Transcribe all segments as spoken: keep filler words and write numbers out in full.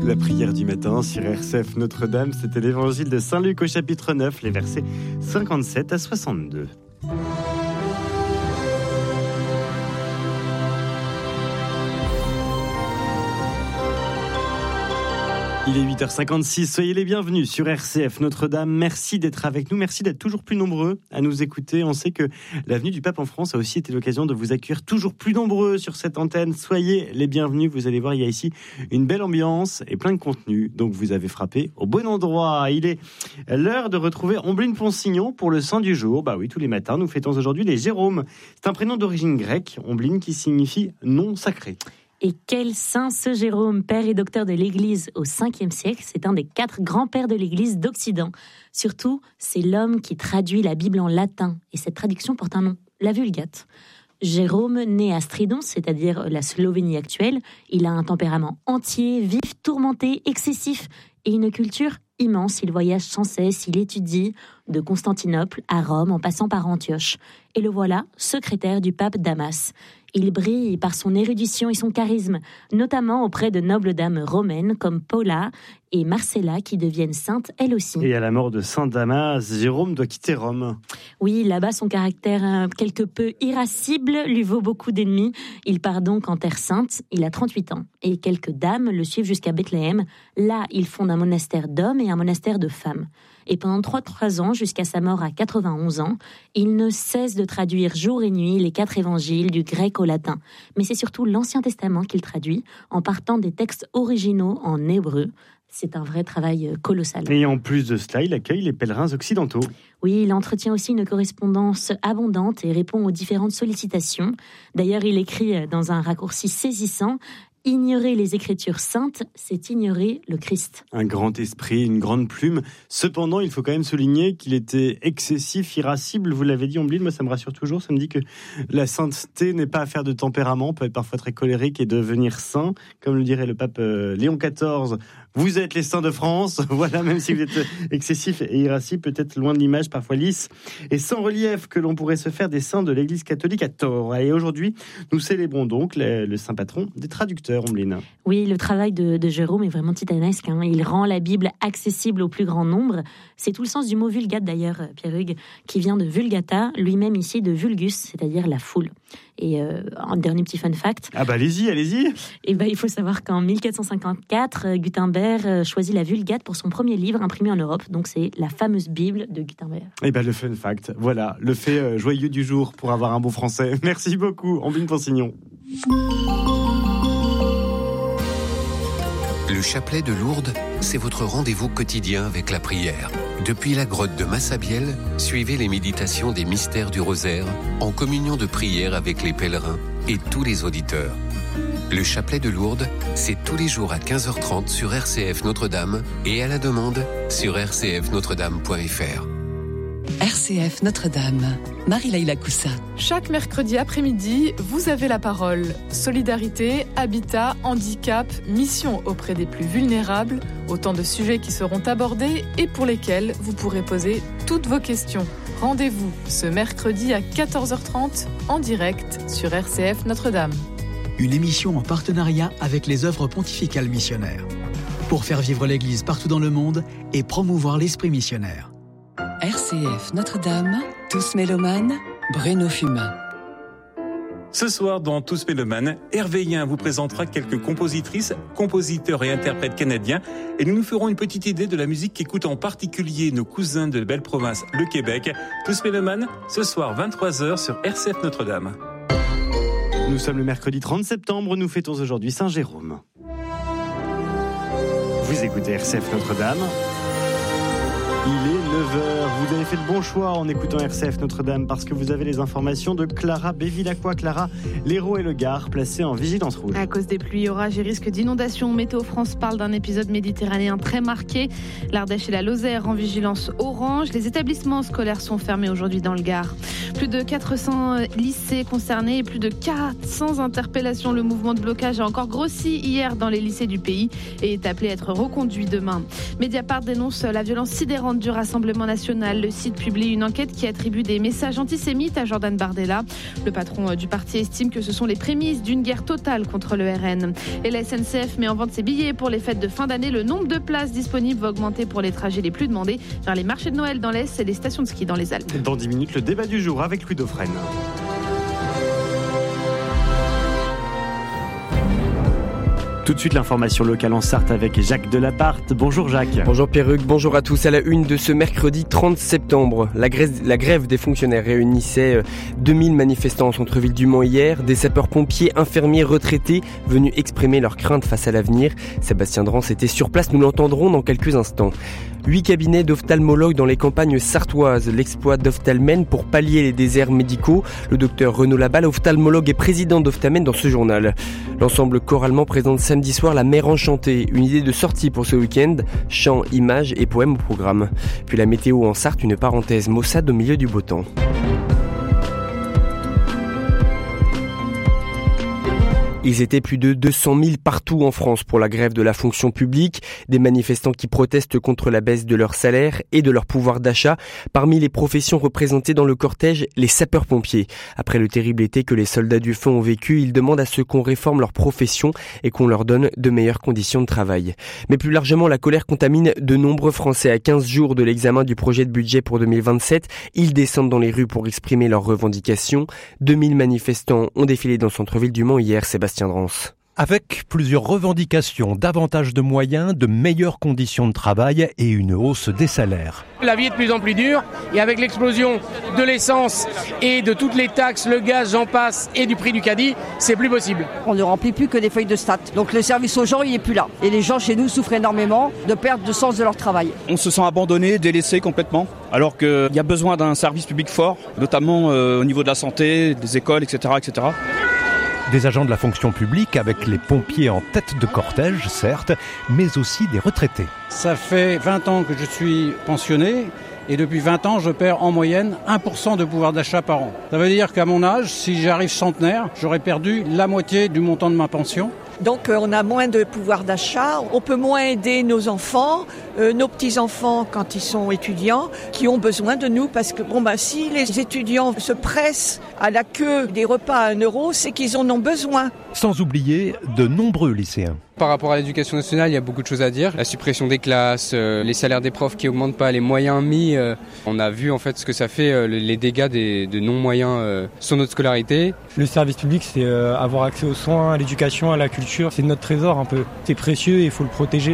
La prière du matin sur R C F Notre-Dame, c'était l'évangile de Saint-Luc au chapitre neuf, les versets cinquante-sept à soixante-deux. Il est huit heures cinquante-six, soyez les bienvenus sur R C F Notre-Dame. Merci d'être avec nous, merci d'être toujours plus nombreux à nous écouter. On sait que l'avenue du Pape en France a aussi été l'occasion de vous accueillir toujours plus nombreux sur cette antenne. Soyez les bienvenus, vous allez voir, il y a ici une belle ambiance et plein de contenu. Donc vous avez frappé au bon endroit. Il est l'heure de retrouver Ombline Ponsignon pour le saint du jour. Bah oui, tous les matins, nous fêtons aujourd'hui les Jérômes. C'est un prénom d'origine grecque, Ombline, qui signifie nom sacré. Et quel saint ce Jérôme, père et docteur de l'Église au cinquième siècle. C'est un des quatre grands-pères de l'Église d'Occident. Surtout, c'est l'homme qui traduit la Bible en latin. Et cette traduction porte un nom, la Vulgate. Jérôme, né à Stridon, c'est-à-dire la Slovénie actuelle, il a un tempérament entier, vif, tourmenté, excessif et une culture immense. Il voyage sans cesse, il étudie de Constantinople à Rome en passant par Antioche. Et le voilà, secrétaire du pape Damas. Il brille par son érudition et son charisme, notamment auprès de nobles dames romaines comme Paula et Marcella qui deviennent saintes elles aussi. Et à la mort de saint Damas, Jérôme doit quitter Rome. Oui, là-bas son caractère quelque peu irascible lui vaut beaucoup d'ennemis. Il part donc en terre sainte, il a trente-huit ans. Et quelques dames le suivent jusqu'à Bethléem. Là, il fonde un monastère d'hommes et un monastère de femmes. Et pendant trois ans, jusqu'à sa mort à quatre-vingt-onze ans, il ne cesse de traduire jour et nuit les quatre évangiles du grec au latin. Mais c'est surtout l'Ancien Testament qu'il traduit en partant des textes originaux en hébreu. C'est un vrai travail colossal. Et en plus de cela, il accueille les pèlerins occidentaux. Oui, il entretient aussi une correspondance abondante et répond aux différentes sollicitations. D'ailleurs, il écrit dans un raccourci saisissant: ignorer les Écritures saintes, c'est ignorer le Christ. Un grand esprit, une grande plume. Cependant, il faut quand même souligner qu'il était excessif, irascible. Vous l'avez dit, Ombline, moi ça me rassure toujours. Ça me dit que la sainteté n'est pas affaire de tempérament. On peut être parfois très colérique et devenir saint. Comme le dirait le pape Léon quatorze, vous êtes les saints de France. Voilà, même si vous êtes excessif et irascible, peut-être loin de l'image parfois lisse et sans relief que l'on pourrait se faire des saints de l'Église catholique à tort. Et aujourd'hui, nous célébrons donc le, le saint patron des traducteurs. Ombline. Oui, le travail de, de Jérôme est vraiment titanesque. Hein. Il rend la Bible accessible au plus grand nombre. C'est tout le sens du mot vulgate d'ailleurs, Pierre-Hugues, qui vient de vulgata, lui-même ici de vulgus, c'est-à-dire la foule. Et euh, un dernier petit fun fact. Ah bah allez-y, allez-y. Et bah, il faut savoir qu'en mille quatre cent cinquante-quatre, Gutenberg choisit la Vulgate pour son premier livre imprimé en Europe. Donc c'est la fameuse Bible de Gutenberg. Et bah le fun fact, voilà, le fait euh, joyeux du jour pour avoir un bon français. Merci beaucoup, Ombline Ponsignon. Le chapelet de Lourdes, c'est votre rendez-vous quotidien avec la prière. Depuis la grotte de Massabielle, suivez les méditations des mystères du rosaire en communion de prière avec les pèlerins et tous les auditeurs. Le chapelet de Lourdes, c'est tous les jours à quinze heures trente sur R C F Notre-Dame et à la demande sur r c f notre dame point f r. R C F Notre-Dame, Marie-Laïla Coussa. Chaque mercredi après-midi, vous avez la parole. Solidarité, habitat, handicap, mission auprès des plus vulnérables, autant de sujets qui seront abordés et pour lesquels vous pourrez poser toutes vos questions. Rendez-vous ce mercredi à quatorze heures trente en direct sur R C F Notre-Dame. Une émission en partenariat avec les œuvres pontificales missionnaires. Pour faire vivre l'Église partout dans le monde et promouvoir l'esprit missionnaire. R C F Notre-Dame, Tous Mélomanes, Bruno Fumain. Ce soir, dans Tous Mélomanes, Hervé Yin vous présentera quelques compositrices, compositeurs et interprètes canadiens, et nous nous ferons une petite idée de la musique qu'écoutent en particulier nos cousins de belle province, le Québec. Tous Mélomanes, ce soir vingt-trois heures sur R C F Notre-Dame. Nous sommes le mercredi trente septembre, nous fêtons aujourd'hui Saint Jérôme. Vous écoutez R C F Notre-Dame. Il est neuf heures, vous avez fait le bon choix en écoutant R C F Notre-Dame parce que vous avez les informations de Clara Bévilacqua. Clara, l'Hérault et le Gard placés en vigilance rouge. À cause des pluies, orages et risques d'inondation, Météo France parle d'un épisode méditerranéen très marqué. L'Ardèche et la Lozère en vigilance orange. Les établissements scolaires sont fermés aujourd'hui dans le Gard. Plus de quatre cents lycées concernés et plus de quatre cents interpellations. Le mouvement de blocage a encore grossi hier dans les lycées du pays et est appelé à être reconduit demain. Mediapart dénonce la violence sidérante quarante du Rassemblement national. Le site publie une enquête qui attribue des messages antisémites à Jordan Bardella. Le patron du parti estime que ce sont les prémices d'une guerre totale contre le R N. Et la S N C F met en vente ses billets pour les fêtes de fin d'année. Le nombre de places disponibles va augmenter pour les trajets les plus demandés vers les marchés de Noël dans l'Est et les stations de ski dans les Alpes. Dans dix minutes, le débat du jour avec Louis Dauphren. Tout de suite, l'information locale en Sarthe avec Jacques Delabarthe. Bonjour Jacques. Bonjour Perruque, bonjour à tous. À la une de ce mercredi trente septembre, la grève, la grève des fonctionnaires réunissait deux mille manifestants au centre-ville du Mans hier. Des sapeurs-pompiers, infirmiers, retraités venus exprimer leurs craintes face à l'avenir. Sébastien Drance était sur place, nous l'entendrons dans quelques instants. Huit cabinets d'ophtalmologues dans les campagnes sartoises. L'exploit d'Ophtalmen pour pallier les déserts médicaux. Le docteur Renaud Laballe, ophtalmologue et président d'Ophtalmen dans ce journal. L'ensemble choralement présente samedi soir La Mer Enchantée. Une idée de sortie pour ce week-end. Chants, images et poèmes au programme. Puis la météo en Sarthe, une parenthèse maussade au milieu du beau temps. Ils étaient plus de deux cent mille partout en France pour la grève de la fonction publique, des manifestants qui protestent contre la baisse de leur salaire et de leur pouvoir d'achat. Parmi les professions représentées dans le cortège, les sapeurs-pompiers. Après le terrible été que les soldats du feu ont vécu, ils demandent à ce qu'on réforme leur profession et qu'on leur donne de meilleures conditions de travail. Mais plus largement, la colère contamine de nombreux Français. À quinze jours de l'examen du projet de budget pour deux mille vingt-sept, ils descendent dans les rues pour exprimer leurs revendications. deux mille manifestants ont défilé dans le centre-ville du Mans hier, Sébastien Drance. Avec plusieurs revendications, davantage de moyens, de meilleures conditions de travail et une hausse des salaires. La vie est de plus en plus dure et avec l'explosion de l'essence et de toutes les taxes, le gaz, j'en passe, et du prix du caddie, c'est plus possible. On ne remplit plus que des feuilles de stat. Donc le service aux gens, il n'est plus là. Et les gens chez nous souffrent énormément de perte de sens de leur travail. On se sent abandonné, délaissé complètement, alors qu'il y a besoin d'un service public fort, notamment euh, au niveau de la santé, des écoles, et cetera, et cetera. Des agents de la fonction publique avec les pompiers en tête de cortège, certes, mais aussi des retraités. Ça fait vingt ans que je suis pensionné et depuis vingt ans, je perds en moyenne un pour cent de pouvoir d'achat par an. Ça veut dire qu'à mon âge, si j'arrive centenaire, j'aurais perdu la moitié du montant de ma pension. Donc euh, on a moins de pouvoir d'achat, on peut moins aider nos enfants, euh, nos petits-enfants quand ils sont étudiants, qui ont besoin de nous parce que bon bah si les étudiants se pressent à la queue des repas à un euro, c'est qu'ils en ont besoin. Sans oublier de nombreux lycéens. Par rapport à l'éducation nationale, il y a beaucoup de choses à dire. La suppression des classes, euh, les salaires des profs qui augmentent pas, les moyens mis. Euh, on a vu en fait ce que ça fait, euh, les dégâts des, de non-moyens euh, sur notre scolarité. Le service public, c'est euh, avoir accès aux soins, à l'éducation, à la culture. C'est notre trésor un peu. C'est précieux et il faut le protéger.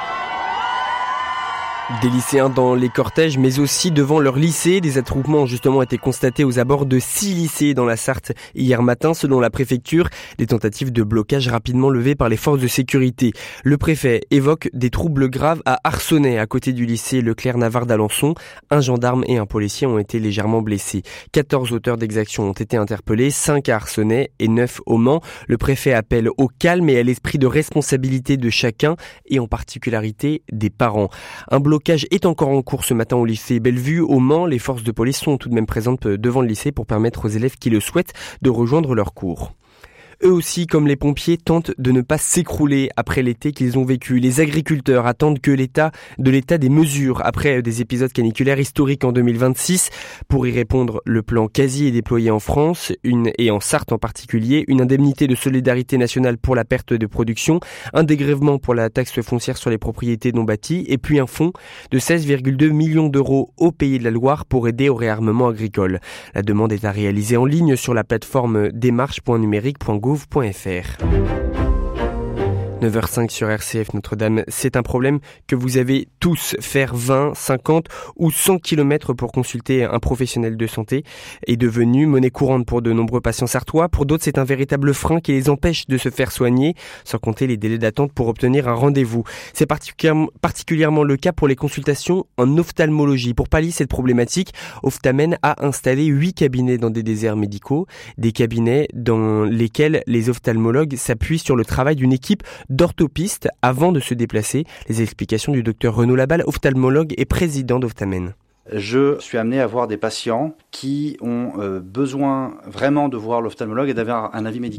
Des lycéens dans les cortèges, mais aussi devant leur lycée. Des attroupements ont justement été constatés aux abords de six lycées dans la Sarthe hier matin, selon la préfecture. Des tentatives de blocage rapidement levées par les forces de sécurité. Le préfet évoque des troubles graves à Arcenay, à côté du lycée Leclerc-Navarre d'Alençon. Un gendarme et un policier ont été légèrement blessés. quatorze auteurs d'exactions ont été interpellés, cinq à Arcenay et neuf au Mans. Le préfet appelle au calme et à l'esprit de responsabilité de chacun, et en particularité des parents. Un blocage Le blocage est encore en cours ce matin au lycée Bellevue. Au Mans, les forces de police sont tout de même présentes devant le lycée pour permettre aux élèves qui le souhaitent de rejoindre leurs cours. Eux aussi, comme les pompiers, tentent de ne pas s'écrouler après l'été qu'ils ont vécu. Les agriculteurs attendent que l'État, de l'État des mesures après des épisodes caniculaires historiques en deux mille vingt-six. Pour y répondre, le plan quasi est déployé en France, une, et en Sarthe en particulier, une indemnité de solidarité nationale pour la perte de production, un dégrèvement pour la taxe foncière sur les propriétés non bâties, et puis un fonds de seize virgule deux millions d'euros au Pays de la Loire pour aider au réarmement agricole. La demande est à réaliser en ligne sur la plateforme démarche point numérique point gouv point f r. neuf heures cinq sur R C F Notre-Dame, c'est un problème que vous avez tous. Faire vingt, cinquante ou cent kilomètres pour consulter un professionnel de santé est devenu monnaie courante pour de nombreux patients sartois. Pour d'autres, c'est un véritable frein qui les empêche de se faire soigner, sans compter les délais d'attente pour obtenir un rendez-vous. C'est particulièrement, particulièrement le cas pour les consultations en ophtalmologie. Pour pallier cette problématique, Ophtalmen a installé huit cabinets dans des déserts médicaux, des cabinets dans lesquels les ophtalmologues s'appuient sur le travail d'une équipe d'orthopistes avant de se déplacer. Les explications du docteur Renaud Laballe, ophtalmologue et président d'Ophtalmen. Je suis amené à voir des patients qui ont euh, besoin vraiment de voir l'ophtalmologue et d'avoir un avis médical.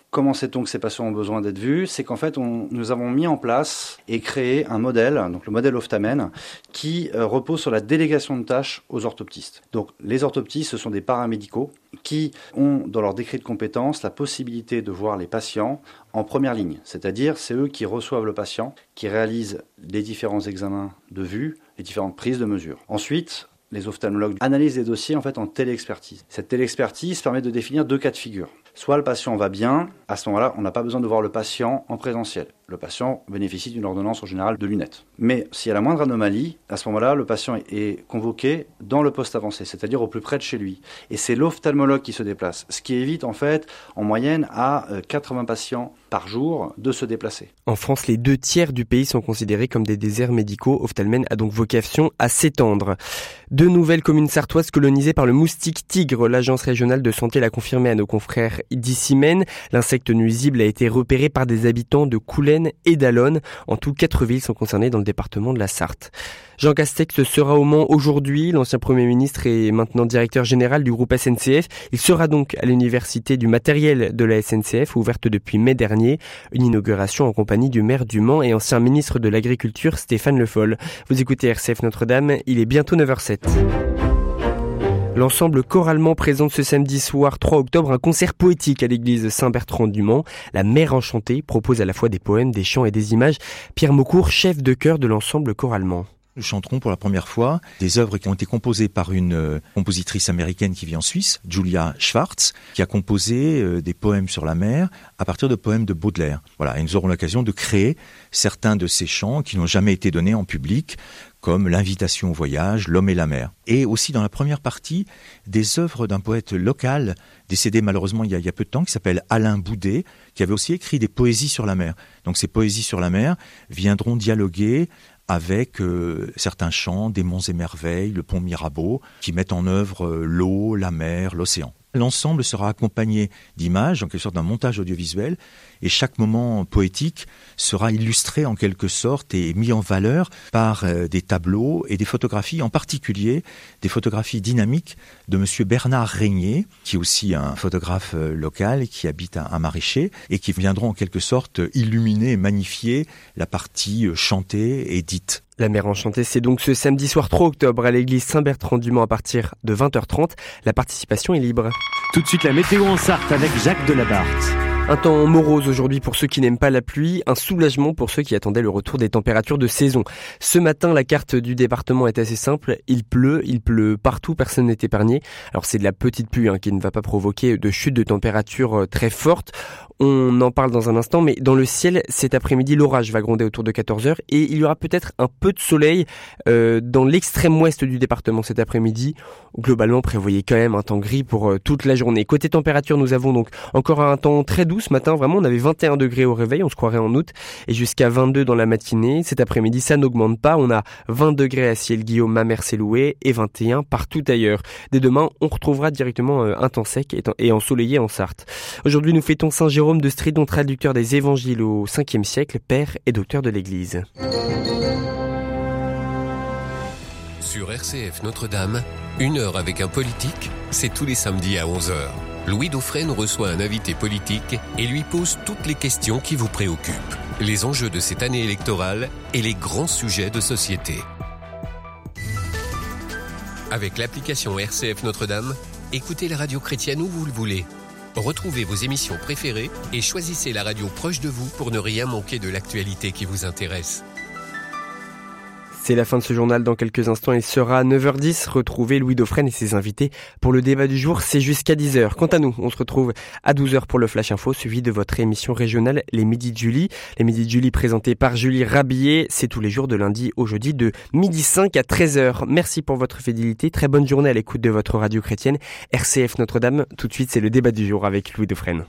Comment sait-on que ces patients ont besoin d'être vus ? C'est qu'en fait, on, nous avons mis en place et créé un modèle, donc le modèle Optamen, qui euh, repose sur la délégation de tâches aux orthoptistes. Donc, les orthoptistes, ce sont des paramédicaux qui ont, dans leur décret de compétences, la possibilité de voir les patients en première ligne. C'est-à-dire, c'est eux qui reçoivent le patient, qui réalisent les différents examens de vue, les différentes prises de mesure. Ensuite, les ophtalmologues analysent les dossiers en fait en téléexpertise. Cette téléexpertise permet de définir deux cas de figure. Soit le patient va bien, à ce moment-là, on n'a pas besoin de voir le patient en présentiel. Le patient bénéficie d'une ordonnance en général de lunettes. Mais s'il y a la moindre anomalie, à ce moment-là, le patient est convoqué dans le poste avancé, c'est-à-dire au plus près de chez lui. Et c'est l'ophtalmologue qui se déplace, ce qui évite en fait, en moyenne, à quatre-vingts patients par jour de se déplacer. En France, les deux tiers du pays sont considérés comme des déserts médicaux. Optalmen a donc vocation à s'étendre. Deux nouvelles communes sartoises colonisées par le moustique tigre. L'agence régionale de santé l'a confirmé à nos confrères d'ici Maine. L'insecte nuisible a été repéré par des habitants de Coulennes et d'Allonnes. En tout, quatre villes sont concernées dans le département de la Sarthe. Jean Castex sera au Mans aujourd'hui. L'ancien Premier ministre est maintenant directeur général du groupe S N C F. Il sera donc à l'université du matériel de la S N C F, ouverte depuis mai dernier. Une inauguration en compagnie du maire du Mans et ancien ministre de l'Agriculture Stéphane Le Foll. Vous écoutez R C F Notre-Dame, il est bientôt neuf heures zéro sept. L'ensemble Chorallemand présente ce samedi soir trois octobre un concert poétique à l'église Saint-Bertrand du Mans. La Mère enchantée propose à la fois des poèmes, des chants et des images. Pierre Maucourt, chef de chœur de l'ensemble Chorallemand. Nous chanterons pour la première fois des œuvres qui ont été composées par une euh, compositrice américaine qui vit en Suisse, Julia Schwartz, qui a composé euh, des poèmes sur la mer à partir de poèmes de Baudelaire. Voilà, et nous aurons l'occasion de créer certains de ces chants qui n'ont jamais été donnés en public, comme l'invitation au voyage, l'homme et la mer. Et aussi dans la première partie, des œuvres d'un poète local, décédé malheureusement il y a, il y a peu de temps, qui s'appelle Alain Boudet, qui avait aussi écrit des poésies sur la mer. Donc ces poésies sur la mer viendront dialoguer avec euh, certains chants, des monts et merveilles, le pont Mirabeau, qui mettent en œuvre euh, l'eau, la mer, l'océan. L'ensemble sera accompagné d'images, en quelque sorte d'un montage audiovisuel, et chaque moment poétique sera illustré en quelque sorte et mis en valeur par euh, des tableaux et des photographies, en particulier des photographies dynamiques de monsieur Bernard Régnier, qui est aussi un photographe euh, local qui habite à, à Maraîcher, et qui viendront en quelque sorte illuminer et magnifier la partie euh, chantée et dite. La Mère enchantée, c'est donc ce samedi soir trois octobre à l'église Saint-Bertrand du Mans à partir de vingt heures trente. La participation est libre. Tout de suite la météo en Sarthe avec Jacques Delabarthe. Un temps morose aujourd'hui pour ceux qui n'aiment pas la pluie, un soulagement pour ceux qui attendaient le retour des températures de saison. Ce matin, la carte du département est assez simple. Il pleut, il pleut partout, personne n'est épargné. Alors c'est de la petite pluie hein, qui ne va pas provoquer de chute de température très forte. On en parle dans un instant, mais dans le ciel, cet après-midi, l'orage va gronder autour de quatorze heures et il y aura peut-être un peu de soleil euh, dans l'extrême ouest du département cet après-midi. Globalement, prévoyez quand même un temps gris pour euh, toute la journée. Côté température, nous avons donc encore un temps très doux ce matin. Vraiment, on avait vingt et un degrés au réveil, on se croirait en août, et jusqu'à vingt-deux dans la matinée. Cet après-midi, ça n'augmente pas. On a vingt degrés à Ciel-Guillaume, Mamers-et-Loué et vingt et un partout ailleurs. Dès demain, on retrouvera directement euh, un temps sec et ensoleillé en Sarthe. Aujourd'hui, nous fêtons Saint Jérôme de Stridon, traducteur des évangiles au cinquième siècle, père et docteur de l'Église. Sur R C F Notre-Dame, une heure avec un politique, c'est tous les samedis à onze heures. Louis Dauphren reçoit un invité politique et lui pose toutes les questions qui vous préoccupent. Les enjeux de cette année électorale et les grands sujets de société. Avec l'application R C F Notre-Dame, écoutez la radio chrétienne où vous le voulez. Retrouvez vos émissions préférées et choisissez la radio proche de vous pour ne rien manquer de l'actualité qui vous intéresse. C'est la fin de ce journal. Dans quelques instants, il sera à neuf heures dix. Retrouvez Louis Dauphren et ses invités pour le débat du jour. C'est jusqu'à dix heures. Quant à nous, on se retrouve à douze heures pour le Flash Info, suivi de votre émission régionale Les Midis de Julie. Les Midis de Julie présentés par Julie Rabillet. C'est tous les jours de lundi au jeudi de midi cinq à treize heures. Merci pour votre fidélité. Très bonne journée à l'écoute de votre radio chrétienne. R C F Notre-Dame. Tout de suite, c'est le débat du jour avec Louis Dauphren.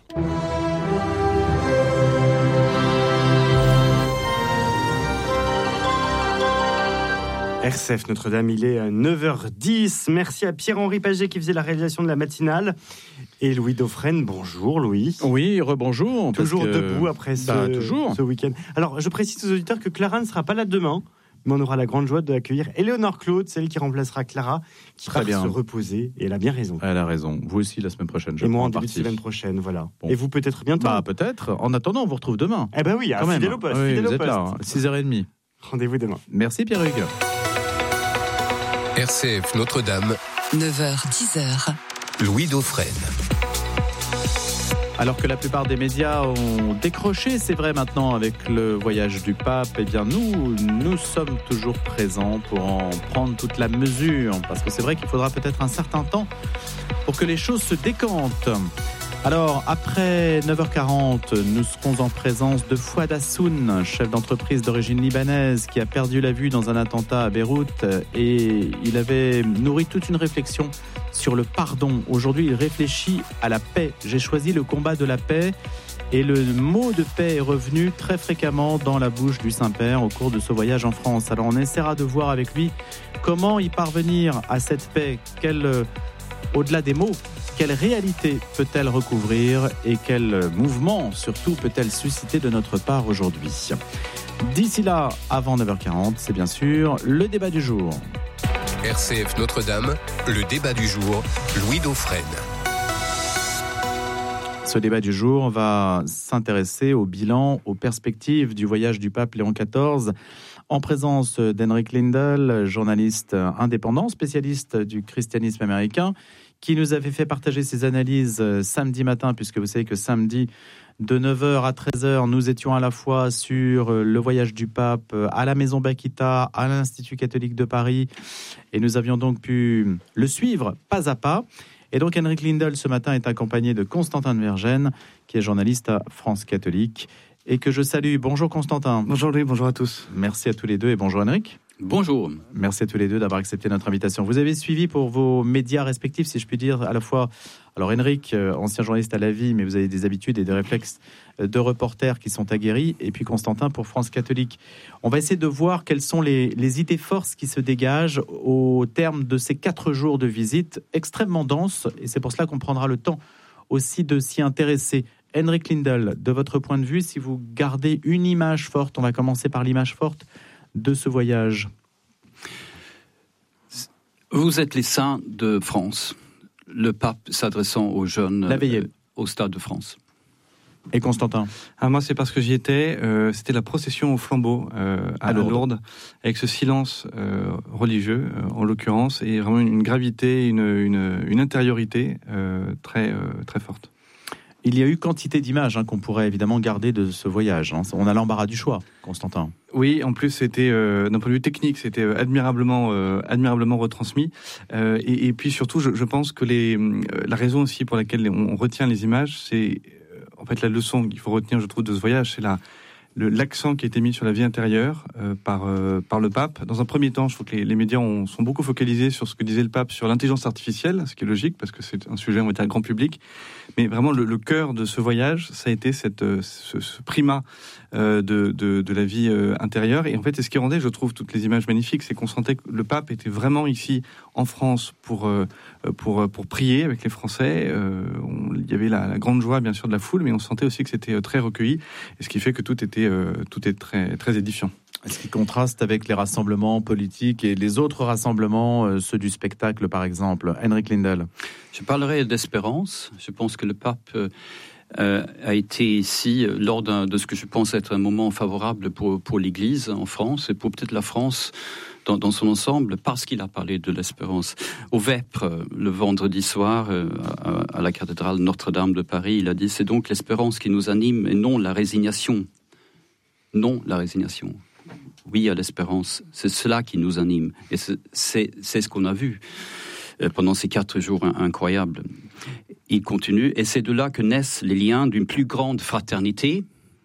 R C F Notre-Dame, il est neuf heures dix. Merci à Pierre-Henri Paget qui faisait la réalisation de la matinale. Et Louis Dauphren, bonjour Louis. Oui, rebonjour. Toujours que... debout après ce, bah, toujours. ce week-end. Alors, je précise aux auditeurs que Clara ne sera pas là demain, Mais on aura la grande joie d'accueillir Éléonore Claude, celle qui remplacera Clara, qui Très part bien. se reposer. Et elle a bien raison. Elle a raison. Vous aussi la semaine prochaine, je Et moi prends en début de parti. semaine prochaine, voilà. Bon. Et vous peut-être bientôt. Bah peut-être. En attendant, on vous retrouve demain. Eh ben oui, à Quand même. fidèle au poste. Oui, fidèle vous au êtes poste. là, hein, six heures trente. Rendez-vous demain. Merci Pierre-Hugues. R C F Notre-Dame, neuf heures dix heures. Louis Dauphren. Alors que la plupart des médias ont décroché, c'est vrai maintenant avec le voyage du pape, eh bien nous, nous sommes toujours présents pour en prendre toute la mesure. Parce que c'est vrai qu'il faudra peut-être un certain temps pour que les choses se décantent. Alors, après neuf heures quarante, nous serons en présence de Fouad Hassoun, chef d'entreprise d'origine libanaise qui a perdu la vue dans un attentat à Beyrouth, et il avait nourri toute une réflexion sur le pardon. Aujourd'hui, il réfléchit à la paix. J'ai choisi le combat de la paix, et le mot de paix est revenu très fréquemment dans la bouche du Saint-Père au cours de ce voyage en France. Alors, on essaiera de voir avec lui comment y parvenir à cette paix, quelle, euh, au-delà des mots, quelle réalité peut-elle recouvrir et quel mouvement surtout peut-elle susciter de notre part aujourd'hui. D'ici là, avant neuf heures quarante, c'est bien sûr le débat du jour. R C F Notre-Dame, le débat du jour, Louis Dauphren. Ce débat du jour va s'intéresser au bilan, aux perspectives du voyage du pape Léon quatorze, en présence d'Henrik Lindell, journaliste indépendant, spécialiste du christianisme américain, qui nous avait fait partager ses analyses samedi matin, puisque vous savez que samedi, de neuf heures à treize heures, nous étions à la fois sur le voyage du pape à la Maison Bakita, à l'Institut catholique de Paris, et nous avions donc pu le suivre pas à pas. Et donc Henrik Lindell, ce matin, est accompagné de Constantin de Vergennes, qui est journaliste à France Catholique, et que je salue. Bonjour Constantin. Bonjour Louis, bonjour à tous. Merci à tous les deux, et bonjour Henrik. Bonjour. Merci à tous les deux d'avoir accepté notre invitation. Vous avez suivi pour vos médias respectifs, si je puis dire, à la fois, alors Henrik, ancien journaliste à La Vie, mais vous avez des habitudes et des réflexes de reporter qui sont aguerris, et puis Constantin pour France Catholique. On va essayer de voir quelles sont les, les idées forces qui se dégagent au terme de ces quatre jours de visite extrêmement denses, et c'est pour cela qu'on prendra le temps aussi de s'y intéresser. Henrik Lindell, de votre point de vue, si vous gardez une image forte, on va commencer par l'image forte de ce voyage. Vous êtes les saints de France, le pape s'adressant aux jeunes La veillée. euh, au Stade de France. Et Constantin? Ah, moi, c'est parce que j'y étais. Euh, c'était la procession au flambeau euh, à, à Lourdes. Lourdes, avec ce silence euh, religieux, euh, en l'occurrence, et vraiment une gravité, une, une, une intériorité euh, très, euh, très forte. Il y a eu quantité d'images hein, qu'on pourrait évidemment garder de ce voyage. Hein. On a l'embarras du choix, Constantin. Oui, en plus, c'était, euh, d'un point de vue technique, c'était euh, admirablement, euh, admirablement retransmis. Euh, et, et puis surtout, je, je pense que les, euh, la raison aussi pour laquelle on, on retient les images, c'est euh, en fait la leçon qu'il faut retenir, je trouve, de ce voyage, c'est la, le, l'accent qui a été mis sur la vie intérieure euh, par, euh, par le pape. Dans un premier temps, je trouve que les, les médias ont, sont beaucoup focalisés sur ce que disait le pape sur l'intelligence artificielle, ce qui est logique parce que c'est un sujet, on va dire, grand public. Mais vraiment, le, le cœur de ce voyage, ça a été cette, ce, ce primat euh, de, de, de la vie euh, intérieure. Et en fait, c'est ce qui rendait, je trouve, toutes les images magnifiques, c'est qu'on sentait que le pape était vraiment ici, en France, pour, euh, pour, pour prier avec les Français. Euh, on, il y avait la, la grande joie, bien sûr, de la foule, mais on sentait aussi que c'était très recueilli, et ce qui fait que tout était, euh, tout est très, très édifiant. Ce qui contraste avec les rassemblements politiques et les autres rassemblements, euh, ceux du spectacle par exemple. Henrik Lindell. Je parlerai d'espérance. Je pense que le pape euh, a été ici lors d'un, de ce que je pense être un moment favorable pour, pour l'Église en France et pour peut-être la France dans, dans son ensemble, parce qu'il a parlé de l'espérance. Au Vêpres, le vendredi soir, euh, à, à la cathédrale Notre-Dame de Paris, il a dit « C'est donc l'espérance qui nous anime et non la résignation. Non la résignation. » Oui à l'espérance, c'est cela qui nous anime. Et c'est, c'est, c'est ce qu'on a vu pendant ces quatre jours incroyables. Il continue, et c'est de là que naissent les liens d'une plus grande fraternité,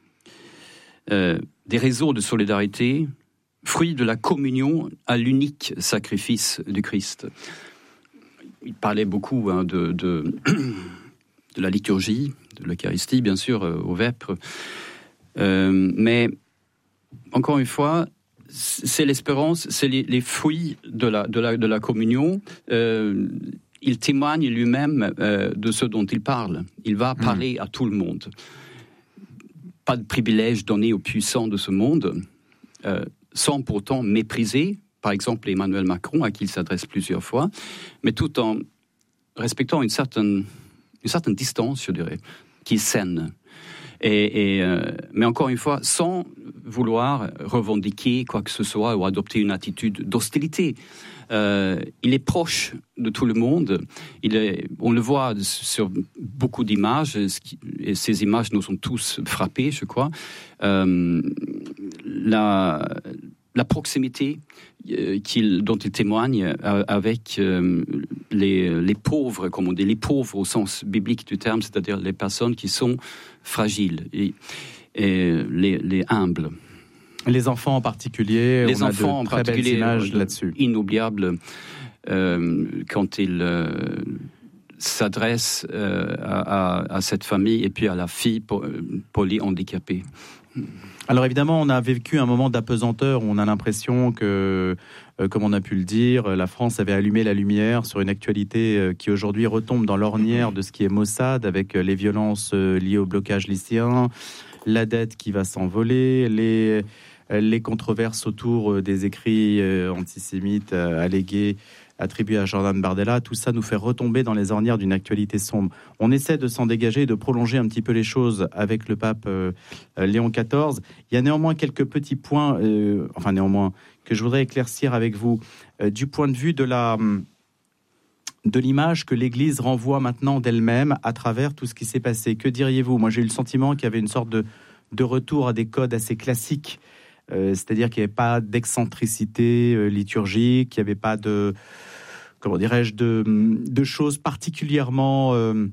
euh, des réseaux de solidarité, fruits de la communion à l'unique sacrifice du Christ. Il parlait beaucoup hein, de, de, de la liturgie, de l'Eucharistie, bien sûr, euh, au Vêpres, euh, mais encore une fois, c'est l'espérance, c'est les, les fruits de la, de la, de la communion. Euh, il témoigne lui-même euh, de ce dont il parle. Il va parler mmh. à tout le monde. Pas de privilège donné aux puissants de ce monde. Euh, sans pourtant mépriser, par exemple, Emmanuel Macron, à qui il s'adresse plusieurs fois, mais tout en respectant une certaine, une certaine distance, je dirais, qui est saine. Et, et, euh, mais encore une fois, sans vouloir revendiquer quoi que ce soit ou adopter une attitude d'hostilité. Euh, il est proche de tout le monde. Il est, on le voit sur beaucoup d'images, et ces images nous ont tous frappés, je crois. Euh, la, la proximité qu'il, dont il témoigne avec les, les pauvres, comme on dit, les pauvres au sens biblique du terme, c'est-à-dire les personnes qui sont fragiles et, et les, les humbles. Les enfants en particulier, les on enfants a de en très particulier, belles images euh, là-dessus. Inoubliables euh, quand il euh, s'adresse euh, à, à, à cette famille et puis à la fille polyhandicapée. Alors évidemment, on a vécu un moment d'apesanteur où on a l'impression que, euh, comme on a pu le dire, la France avait allumé la lumière sur une actualité euh, qui aujourd'hui retombe dans l'ornière de ce qui est Mossad, avec euh, les violences euh, liées au blocage lycéen, la dette qui va s'envoler, les, euh, les controverses autour euh, des écrits euh, antisémites euh, allégués, attribué à Jordan Bardella. Tout ça nous fait retomber dans les ornières d'une actualité sombre. On essaie de s'en dégager et de prolonger un petit peu les choses avec le pape euh, Léon quatorze. Il y a néanmoins quelques petits points, euh, enfin néanmoins, que je voudrais éclaircir avec vous. Euh, du point de vue de la... de l'image que l'Église renvoie maintenant d'elle-même à travers tout ce qui s'est passé. Que diriez-vous ? Moi, j'ai eu le sentiment qu'il y avait une sorte de, de retour à des codes assez classiques. Euh, c'est-à-dire qu'il n'y avait pas d'excentricité euh, liturgique, qu'il n'y avait pas de, comment dirais-je, de, de choses particulièrement euh,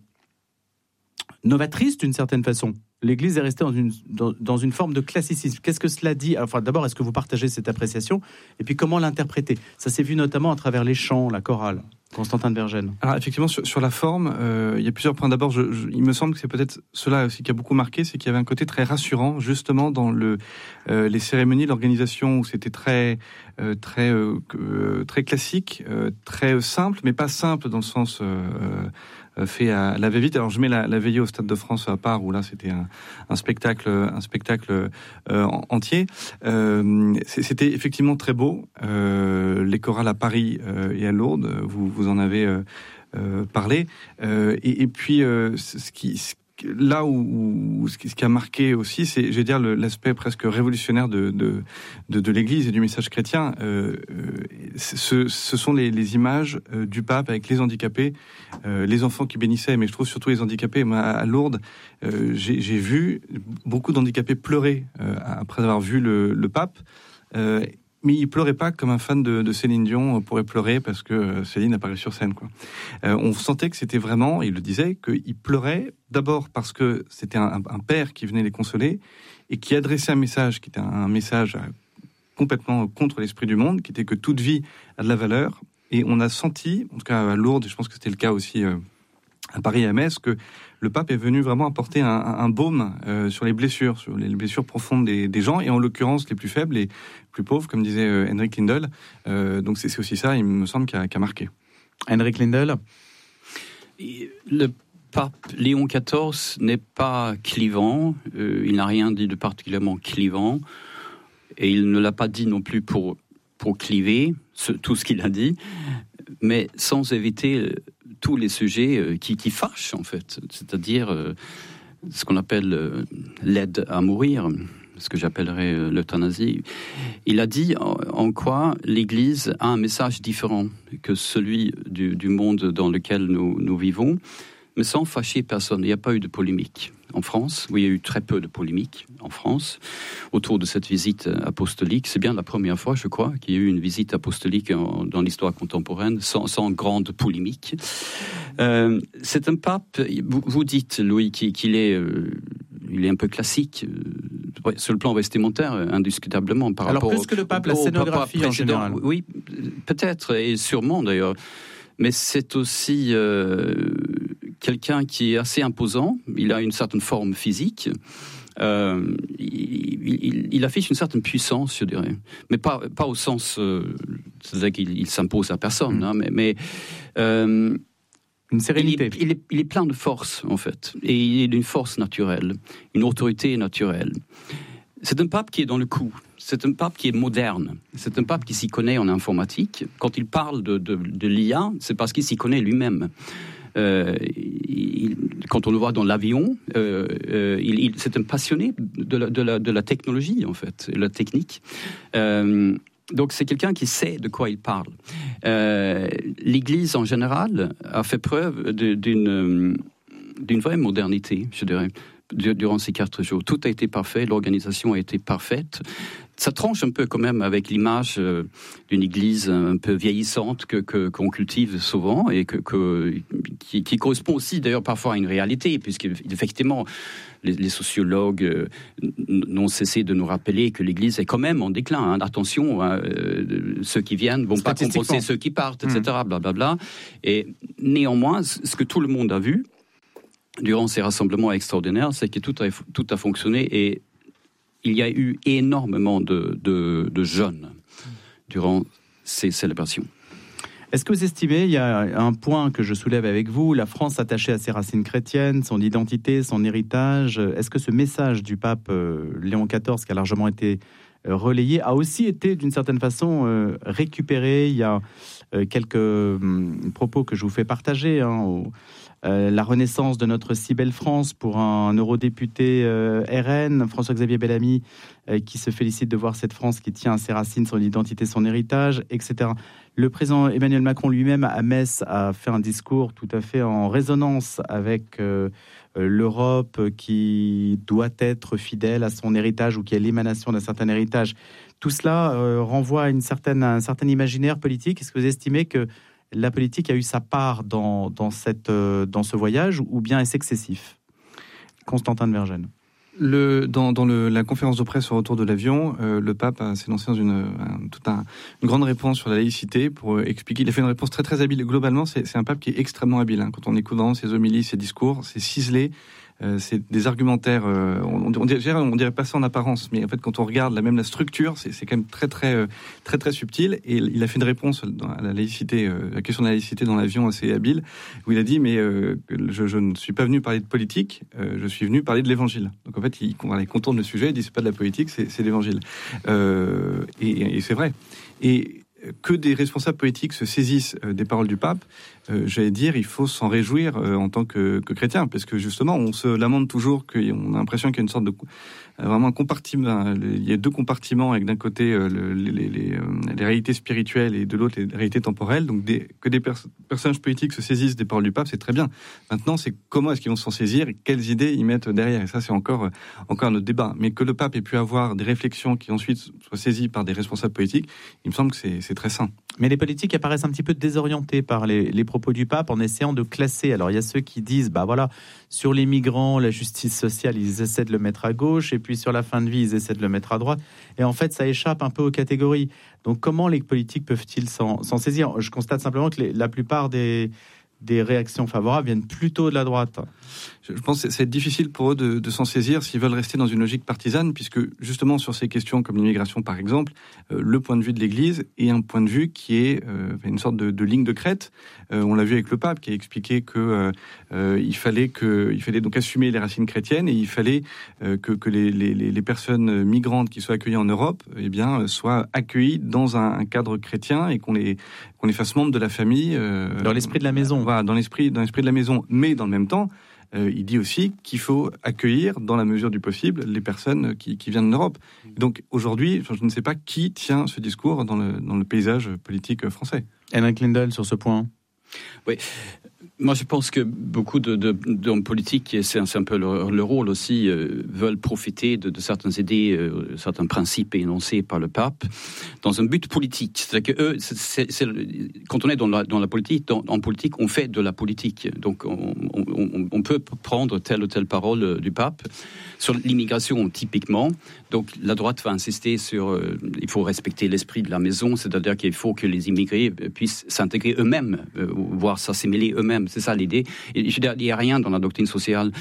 novatrices d'une certaine façon. L'Église est restée dans une, dans, dans une forme de classicisme. Qu'est-ce que cela dit ? Enfin, d'abord, est-ce que vous partagez cette appréciation ? Et puis, comment l'interpréter ? Ça s'est vu notamment à travers les chants, la chorale. Constantin de Vergennes. Alors effectivement, sur, sur la forme, euh, il y a plusieurs points. D'abord, je, je, il me semble que c'est peut-être cela aussi qui a beaucoup marqué, c'est qu'il y avait un côté très rassurant, justement, dans le, euh, les cérémonies, l'organisation, où c'était très, euh, très, euh, euh, très classique, euh, très simple, mais pas simple dans le sens euh, euh, fait à la va-vite. Alors je mets la, la veillée au Stade de France à part, où là c'était un, un spectacle, un spectacle euh, entier. Euh, c'était effectivement très beau. Euh, les chorales à Paris euh, et à Lourdes, vous, vous en avez euh, euh, parlé. Euh, et, et puis euh, ce qui, ce, là où, où ce, qui, ce qui a marqué aussi, c'est, je vais dire, le, l'aspect presque révolutionnaire de, de, de, de l'Église et du message chrétien. Euh, ce, ce sont les, les images euh, du pape avec les handicapés, euh, les enfants qui bénissaient, mais je trouve surtout les handicapés. Moi, à Lourdes, euh, j'ai, j'ai vu beaucoup d'handicapés pleurer euh, après avoir vu le, le pape. Euh, Mais il pleurait pas comme un fan de, de Céline Dion pourrait pleurer parce que Céline apparaît sur scène, quoi. Euh, on sentait que c'était vraiment, il le disait, qu'il pleurait d'abord parce que c'était un, un père qui venait les consoler et qui adressait un message qui était un, un message complètement contre l'esprit du monde, qui était que toute vie a de la valeur. Et on a senti, en tout cas à Lourdes, et je pense que c'était le cas aussi euh, à Paris et à Metz, que le pape est venu vraiment apporter un, un baume euh, sur les blessures, sur les blessures profondes des, des gens, et en l'occurrence les plus faibles, les plus pauvres, comme disait euh, Henrik Lindell. Euh, donc c'est, c'est aussi ça, il me semble, qui a, qui a marqué. Henrik Lindell. Le pape Léon quatorze n'est pas clivant, euh, il n'a rien dit de particulièrement clivant, et il ne l'a pas dit non plus pour, pour cliver, ce, tout ce qu'il a dit, mais sans éviter tous les sujets qui, qui fâchent, en fait. C'est-à-dire euh, ce qu'on appelle euh, l'aide à mourir, ce que j'appellerais euh, l'euthanasie. Il a dit en, en quoi l'Église a un message différent que celui du, du monde dans lequel nous, nous vivons, mais sans fâcher personne. Il n'y a pas eu de polémique en France. Oui, il y a eu très peu de polémique en France autour de cette visite apostolique. C'est bien la première fois, je crois, qu'il y a eu une visite apostolique en, dans l'histoire contemporaine, sans, sans grande polémique. Euh, c'est un pape, vous, vous dites, Louis, qu'il est, euh, il est un peu classique, euh, sur le plan vestimentaire, indiscutablement. Par Alors rapport plus que le pape, au, la au scénographie papa en général. Oui, peut-être, et sûrement d'ailleurs. Mais c'est aussi... Euh, quelqu'un qui est assez imposant, il a une certaine forme physique, euh, il, il, il affiche une certaine puissance, je dirais, mais pas, pas au sens, euh, c'est-à-dire qu'il il s'impose à personne, mmh. hein, mais, mais euh, une sérénité. Il, il, est, il est plein de force, en fait, et il est d'une force naturelle, une autorité naturelle. C'est un pape qui est dans le coup. C'est un pape qui est moderne. C'est un pape qui s'y connaît en informatique. Quand il parle de, de, de l'I A, c'est parce qu'il s'y connaît lui-même. Euh, il, quand on le voit dans l'avion, euh, euh, il, il, c'est un passionné de la, de, la, de la technologie, en fait, de la technique. Euh, donc c'est quelqu'un qui sait de quoi il parle. Euh, L'Église, en général, a fait preuve de, d'une, d'une vraie modernité, je dirais, durant ces quatre jours. Tout a été parfait, l'organisation a été parfaite. Ça tranche un peu quand même avec l'image euh, d'une église un peu vieillissante que, que, qu'on cultive souvent et que, que, qui, qui correspond aussi d'ailleurs parfois à une réalité, puisque effectivement les, les sociologues euh, n'ont cessé de nous rappeler que l'église est quand même en déclin. Hein. Attention, hein, euh, ceux qui viennent vont pas compenser ceux qui partent, et cetera. Mmh. Blablabla. Et néanmoins, ce que tout le monde a vu durant ces rassemblements extraordinaires, c'est que tout a, tout a fonctionné et il y a eu énormément de, de, de jeunes durant ces célébrations. Est-ce que vous estimez, il y a un point que je soulève avec vous, la France attachée à ses racines chrétiennes, son identité, son héritage, est-ce que ce message du pape euh, Léon quatorze, qui a largement été euh, relayé, a aussi été d'une certaine façon euh, récupéré? Il y a euh, quelques euh, propos que je vous fais partager, hein, au, Euh, la renaissance de notre si belle France pour un eurodéputé euh, R N, François-Xavier Bellamy, euh, qui se félicite de voir cette France qui tient à ses racines, son identité, son héritage, et cetera. Le président Emmanuel Macron lui-même à Metz a fait un discours tout à fait en résonance avec euh, l'Europe qui doit être fidèle à son héritage ou qui est l'émanation d'un certain héritage. Tout cela euh, renvoie à une certaine, à un certain imaginaire politique. Est-ce que vous estimez que la politique a eu sa part dans, dans, cette, euh, dans ce voyage, ou bien est-ce excessif? Constantin de Vergennes. Le, dans dans le, la conférence de presse au retour de l'avion, euh, le pape s'est lancé dans une, un, toute un, une grande réponse sur la laïcité pour euh, expliquer. Il a fait une réponse très très habile. Globalement, c'est, c'est un pape qui est extrêmement habile. Hein. Quand on écoute vraiment ses homélies, ses discours, c'est ciselé. Euh, c'est des argumentaires, euh, on, on, dirait, on dirait pas ça en apparence, mais en fait, quand on regarde la même la structure, c'est, c'est quand même très très euh, très très subtil. Et il a fait une réponse à la laïcité, euh, la question de la laïcité dans l'avion assez habile, où il a dit mais euh, je, je ne suis pas venu parler de politique, euh, je suis venu parler de l'évangile. Donc en fait, il, il contourne le sujet, il dit c'est pas de la politique, c'est, c'est l'évangile. Euh, et, et c'est vrai. Et que des responsables politiques se saisissent des paroles du pape, euh, j'allais dire, il faut s'en réjouir euh, en tant que, que chrétien, parce que justement, on se lamente toujours qu'on a l'impression qu'il y a une sorte de euh, vraiment un compartiment. Il y a deux compartiments avec d'un côté euh, le, les, les, les, les réalités spirituelles et de l'autre les réalités temporelles. Donc des, que des pers- personnages politiques se saisissent des paroles du pape, c'est très bien. Maintenant, c'est comment est-ce qu'ils vont s'en saisir et quelles idées ils mettent derrière. Et ça, c'est encore encore un autre débat. Mais que le pape ait pu avoir des réflexions qui ensuite soient saisies par des responsables politiques, il me semble que c'est, c'est très sain. Mais les politiques apparaissent un petit peu désorientés par les, les propos du pape en essayant de classer. Alors il y a ceux qui disent, bah voilà, sur les migrants, la justice sociale, ils essaient de le mettre à gauche, et puis sur la fin de vie, ils essaient de le mettre à droite. Et en fait, ça échappe un peu aux catégories. Donc comment les politiques peuvent-ils s'en, s'en saisir? Je constate simplement que les, la plupart des, des réactions favorables viennent plutôt de la droite. Je pense que c'est difficile pour eux de, de s'en saisir s'ils veulent rester dans une logique partisane, puisque justement sur ces questions comme l'immigration par exemple, euh, le point de vue de l'Église est un point de vue qui est euh, une sorte de, de ligne de crête. Euh, on l'a vu avec le pape qui a expliqué que euh, euh, il fallait que il fallait donc assumer les racines chrétiennes et il fallait euh, que, que les, les, les personnes migrantes qui soient accueillies en Europe, eh bien soient accueillies dans un, un cadre chrétien et qu'on les qu'on les fasse membres de la famille. Euh, dans l'esprit de la maison. Voilà, dans l'esprit dans l'esprit de la maison, mais dans le même temps. Euh, il dit aussi qu'il faut accueillir, dans la mesure du possible, les personnes qui, qui viennent d'Europe. Donc aujourd'hui, je ne sais pas qui tient ce discours dans le, dans le paysage politique français. Henrik Lindell, sur ce point. Oui. Moi, je pense que beaucoup de, de, d'hommes politiques, et c'est un, c'est un peu leur, leur rôle aussi, euh, veulent profiter de, de certaines idées, euh, certains principes énoncés par le pape, dans un but politique. C'est-à-dire que eux, c'est, c'est, c'est, quand on est dans la, dans la politique, dans, en politique, on fait de la politique. Donc, on, on, on peut prendre telle ou telle parole du pape sur l'immigration, typiquement. Donc, la droite va insister sur, euh, il faut respecter l'esprit de la maison, c'est-à-dire qu'il faut que les immigrés puissent s'intégrer eux-mêmes, euh, voire s'assimiler eux-mêmes. C'est ça l'idée. Et je veux dire, il n'y a rien dans la doctrine sociale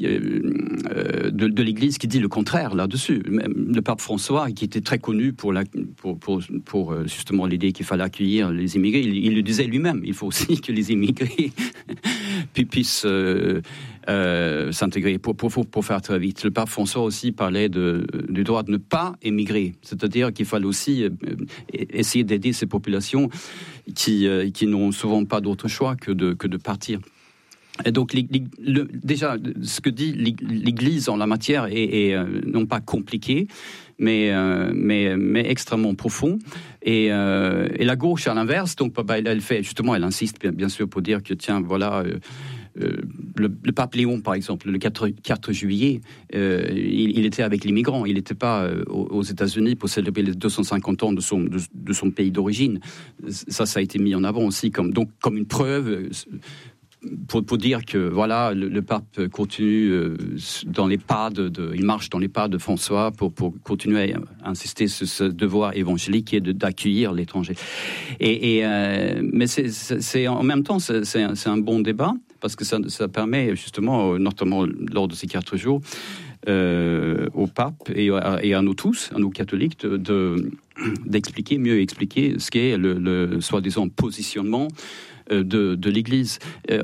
euh, de, de l'Église qui dit le contraire là-dessus. Même le pape François, qui était très connu pour, la, pour, pour, pour justement l'idée qu'il fallait accueillir les immigrés, il, il le disait lui-même. Il faut aussi que les immigrés puissent euh, euh, s'intégrer. Pour, pour, pour faire très vite, le pape François aussi parlait de, du droit de ne pas émigrer, c'est-à-dire qu'il fallait aussi euh, essayer d'aider ces populations qui, euh, qui n'ont souvent pas d'autre choix que de, que de partir. Et donc, le, déjà, ce que dit l'Église en la matière est, est euh, non pas compliqué, mais, euh, mais, mais extrêmement profond. Et, euh, et la gauche, à l'inverse, donc, bah, elle, elle fait, justement, elle insiste bien, bien sûr pour dire que, tiens, voilà, euh, euh, le, le pape Léon, par exemple, le quatre juillet, euh, il, il était avec les migrants. Il n'était pas euh, aux États-Unis pour célébrer les deux cent cinquante ans de son, de, de son pays d'origine. Ça, ça a été mis en avant aussi comme, donc, comme une preuve. Euh, Pour, pour dire que voilà, le, le pape continue euh, dans les pas de, de, il marche dans les pas de François pour, pour continuer à insister sur ce devoir évangélique qui est de, d'accueillir l'étranger. Et, et euh, mais c'est, c'est, c'est en même temps c'est, c'est, un, c'est un bon débat parce que ça, ça permet justement, notamment lors de ces quatre jours, euh, au pape et à, et à nous tous, à nous catholiques, de, de, d'expliquer, mieux expliquer ce qu'est le, le soi-disant positionnement De, de l'Église. Euh,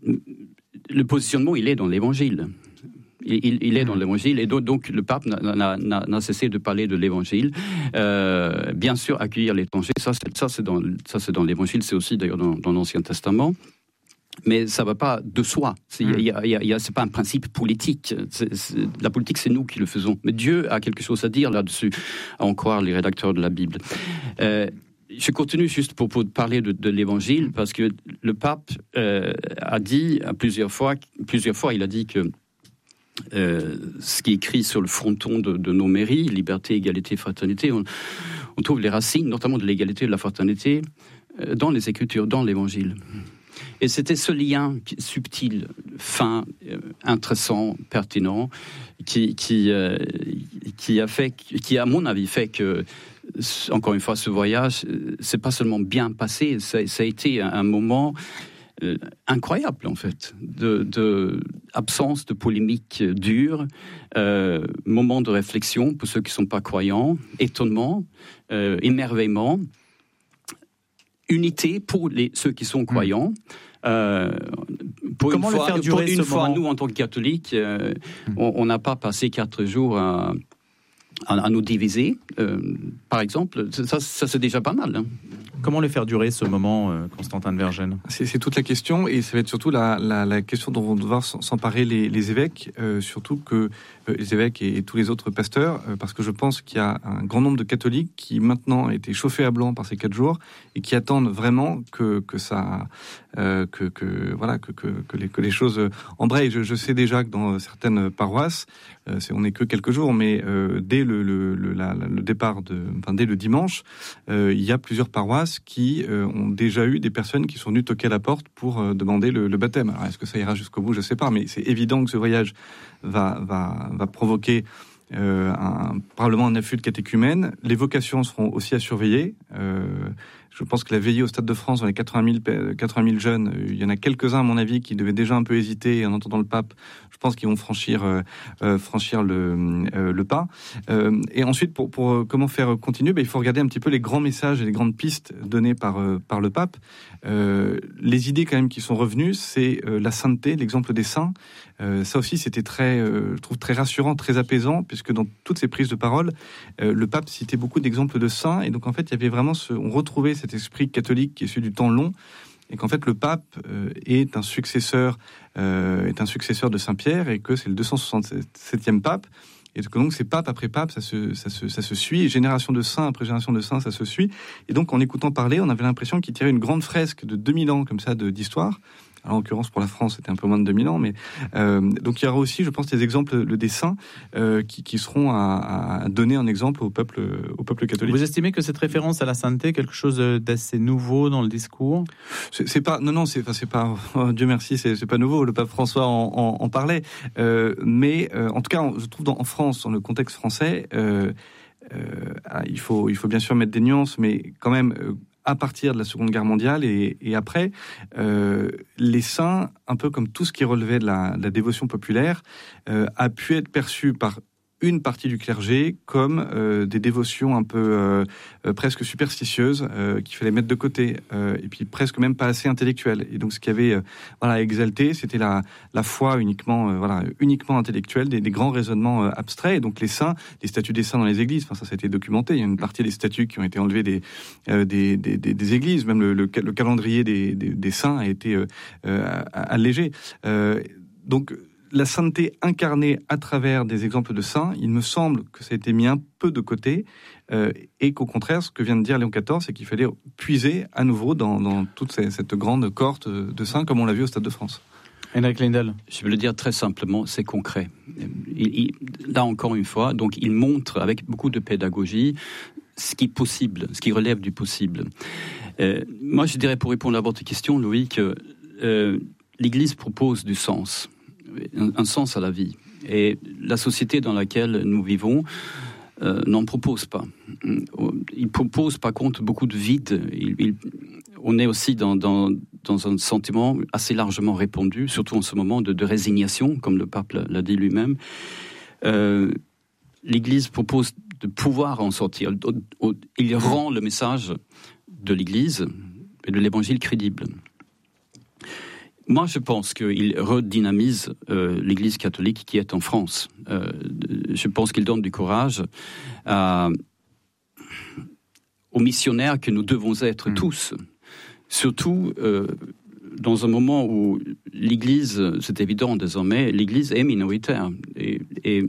le positionnement, il est dans l'Évangile. Il, il, il est dans l'Évangile, et donc, donc le pape n'a, n'a, n'a, n'a cessé de parler de l'Évangile. Euh, bien sûr, accueillir l'étranger, ça c'est, ça, c'est dans, ça, c'est dans l'Évangile, c'est aussi d'ailleurs dans, dans l'Ancien Testament. Mais ça ne va pas de soi. C'est, y a, y a, y a, c'est pas un principe politique. C'est, c'est, la politique, c'est nous qui le faisons. Mais Dieu a quelque chose à dire là-dessus, à en croire les rédacteurs de la Bible. Euh, Je continue juste pour, pour parler de, de l'Évangile, parce que le pape euh, a dit à plusieurs fois, plusieurs fois, il a dit que euh, ce qui est écrit sur le fronton de, de nos mairies, liberté, égalité, fraternité, on, on trouve les racines, notamment de l'égalité et de la fraternité, euh, dans les Écritures, dans l'Évangile. Et c'était ce lien subtil, fin, euh, intéressant, pertinent, qui, qui, euh, qui a fait, qui à mon avis fait que, encore une fois, ce voyage, c'est pas seulement bien passé, ça, ça a été un moment euh, incroyable en fait, de, de absence de polémique dure, euh, moment de réflexion pour ceux qui sont pas croyants, étonnement, euh, émerveillement, unité pour les, ceux qui sont croyants. Euh, pour Comment une le fois, faire durer pour une ce fois, moment ? Nous, en tant que catholiques, euh, on n'a pas passé quatre jours à, à, à nous diviser, euh, par exemple. Ça, ça, c'est déjà pas mal. Hein. Comment le faire durer ce moment, euh, Constantin de Vergennes ? c'est, c'est toute la question, et ça va être surtout la, la, la question dont vont devoir s'emparer les, les évêques, euh, surtout que euh, les évêques et, et tous les autres pasteurs, euh, parce que je pense qu'il y a un grand nombre de catholiques qui maintenant ont été chauffés à blanc par ces quatre jours et qui attendent vraiment que, que ça, euh, que, que voilà, que, que, que, les, que les choses embrayent. Je, je sais déjà que dans certaines paroisses, euh, c'est, on n'est que quelques jours, mais euh, dès le, le, le, la, le départ de, enfin dès le dimanche, euh, il y a plusieurs paroisses qui euh, ont déjà eu des personnes qui sont venues toquer à la porte pour euh, demander le, le baptême. Alors, est-ce que ça ira jusqu'au bout ? Je ne sais pas, mais c'est évident que ce voyage va, va, va provoquer euh, un, probablement un afflux de catéchumènes. Les vocations seront aussi à surveiller. Euh, je pense que la veillée au Stade de France, dans les quatre-vingt mille jeunes, il y en a quelques-uns, à mon avis, qui devaient déjà un peu hésiter, et en entendant le pape, je pense qu'ils vont franchir, euh, franchir le, euh, le pas. Euh, et ensuite, pour, pour comment faire continuer, ben, il faut regarder un petit peu les grands messages et les grandes pistes données par, euh, par le pape. Euh, les idées, quand même, qui sont revenues, c'est euh, la sainteté, l'exemple des saints. Euh, ça aussi, c'était très, euh, je trouve, très rassurant, très apaisant, puisque dans toutes ces prises de parole, euh, le pape citait beaucoup d'exemples de saints, et donc, en fait, il y avait vraiment ce, on retrouvait cet esprit catholique qui est celui du temps long, et qu'en fait le pape euh, est un successeur euh, est un successeur de Saint Pierre, et que c'est le deux cent soixante-septième pape, et que donc c'est pape après pape, ça se, ça se, ça se suit, et génération de saints après génération de saints, ça se suit. Et donc en écoutant parler, on avait l'impression qu'il tirait une grande fresque de deux mille ans comme ça de, d'histoire. Alors, en l'occurrence, pour la France, c'était un peu moins de deux mille ans, mais euh, donc il y aura aussi, je pense, des exemples le, des saints euh, qui, qui seront à, à donner un exemple au peuple, au peuple catholique. Vous estimez que cette référence à la sainteté est quelque chose d'assez nouveau dans le discours ? c'est, c'est pas, non, non, c'est, enfin, c'est pas, oh, Dieu merci, c'est, c'est pas nouveau. Le pape François en, en, en parlait, euh, mais euh, en tout cas, je trouve dans, en France, dans le contexte français, euh, euh, il faut, il faut bien sûr mettre des nuances, mais quand même. Euh, à partir de la Seconde Guerre mondiale et, et après, euh, les saints, un peu comme tout ce qui relevait de la, de la dévotion populaire, euh, a pu être perçu par une partie du clergé comme euh, des dévotions un peu euh, euh, presque superstitieuses euh, qu'il fallait mettre de côté, euh, et puis presque même pas assez intellectuelles. Et donc ce qui avait euh, voilà, exalté, c'était la, la foi uniquement, euh, voilà, uniquement intellectuelle, des, des grands raisonnements euh, abstraits. Et donc les saints, les statues des saints dans les églises, enfin, ça, ça a été documenté. Il y a une partie des statues qui ont été enlevées des, euh, des, des, des, des églises. Même le, le, le calendrier des, des, des saints a été euh, euh, allégé. Euh, donc la sainteté incarnée à travers des exemples de saints, il me semble que ça a été mis un peu de côté, euh, et qu'au contraire, ce que vient de dire Léon quatorze, c'est qu'il fallait puiser à nouveau dans, dans toute ces, cette grande cohorte de saints, comme on l'a vu au Stade de France. Henrik Lindell. Je vais le dire très simplement, c'est concret. Il, il, là encore une fois, donc il montre avec beaucoup de pédagogie ce qui est possible, ce qui relève du possible. Euh, moi, je dirais, pour répondre à votre question, Loïc, que euh, l'Église propose du sens. Un, un sens à la vie. Et la société dans laquelle nous vivons euh, n'en propose pas. Il propose par contre beaucoup de vide. Il, il, on est aussi dans, dans, dans un sentiment assez largement répandu, surtout en ce moment de, de résignation, comme le pape l'a, l'a dit lui-même. Euh, L'Église propose de pouvoir en sortir. Il rend le message de l'Église et de l'Évangile crédible. Moi, je pense qu'il redynamise euh, l'Église catholique qui est en France. Euh, je pense qu'il donne du courage à, aux missionnaires que nous devons être mmh. tous. Surtout euh, dans un moment où l'Église, c'est évident désormais, l'Église est minoritaire. Et, et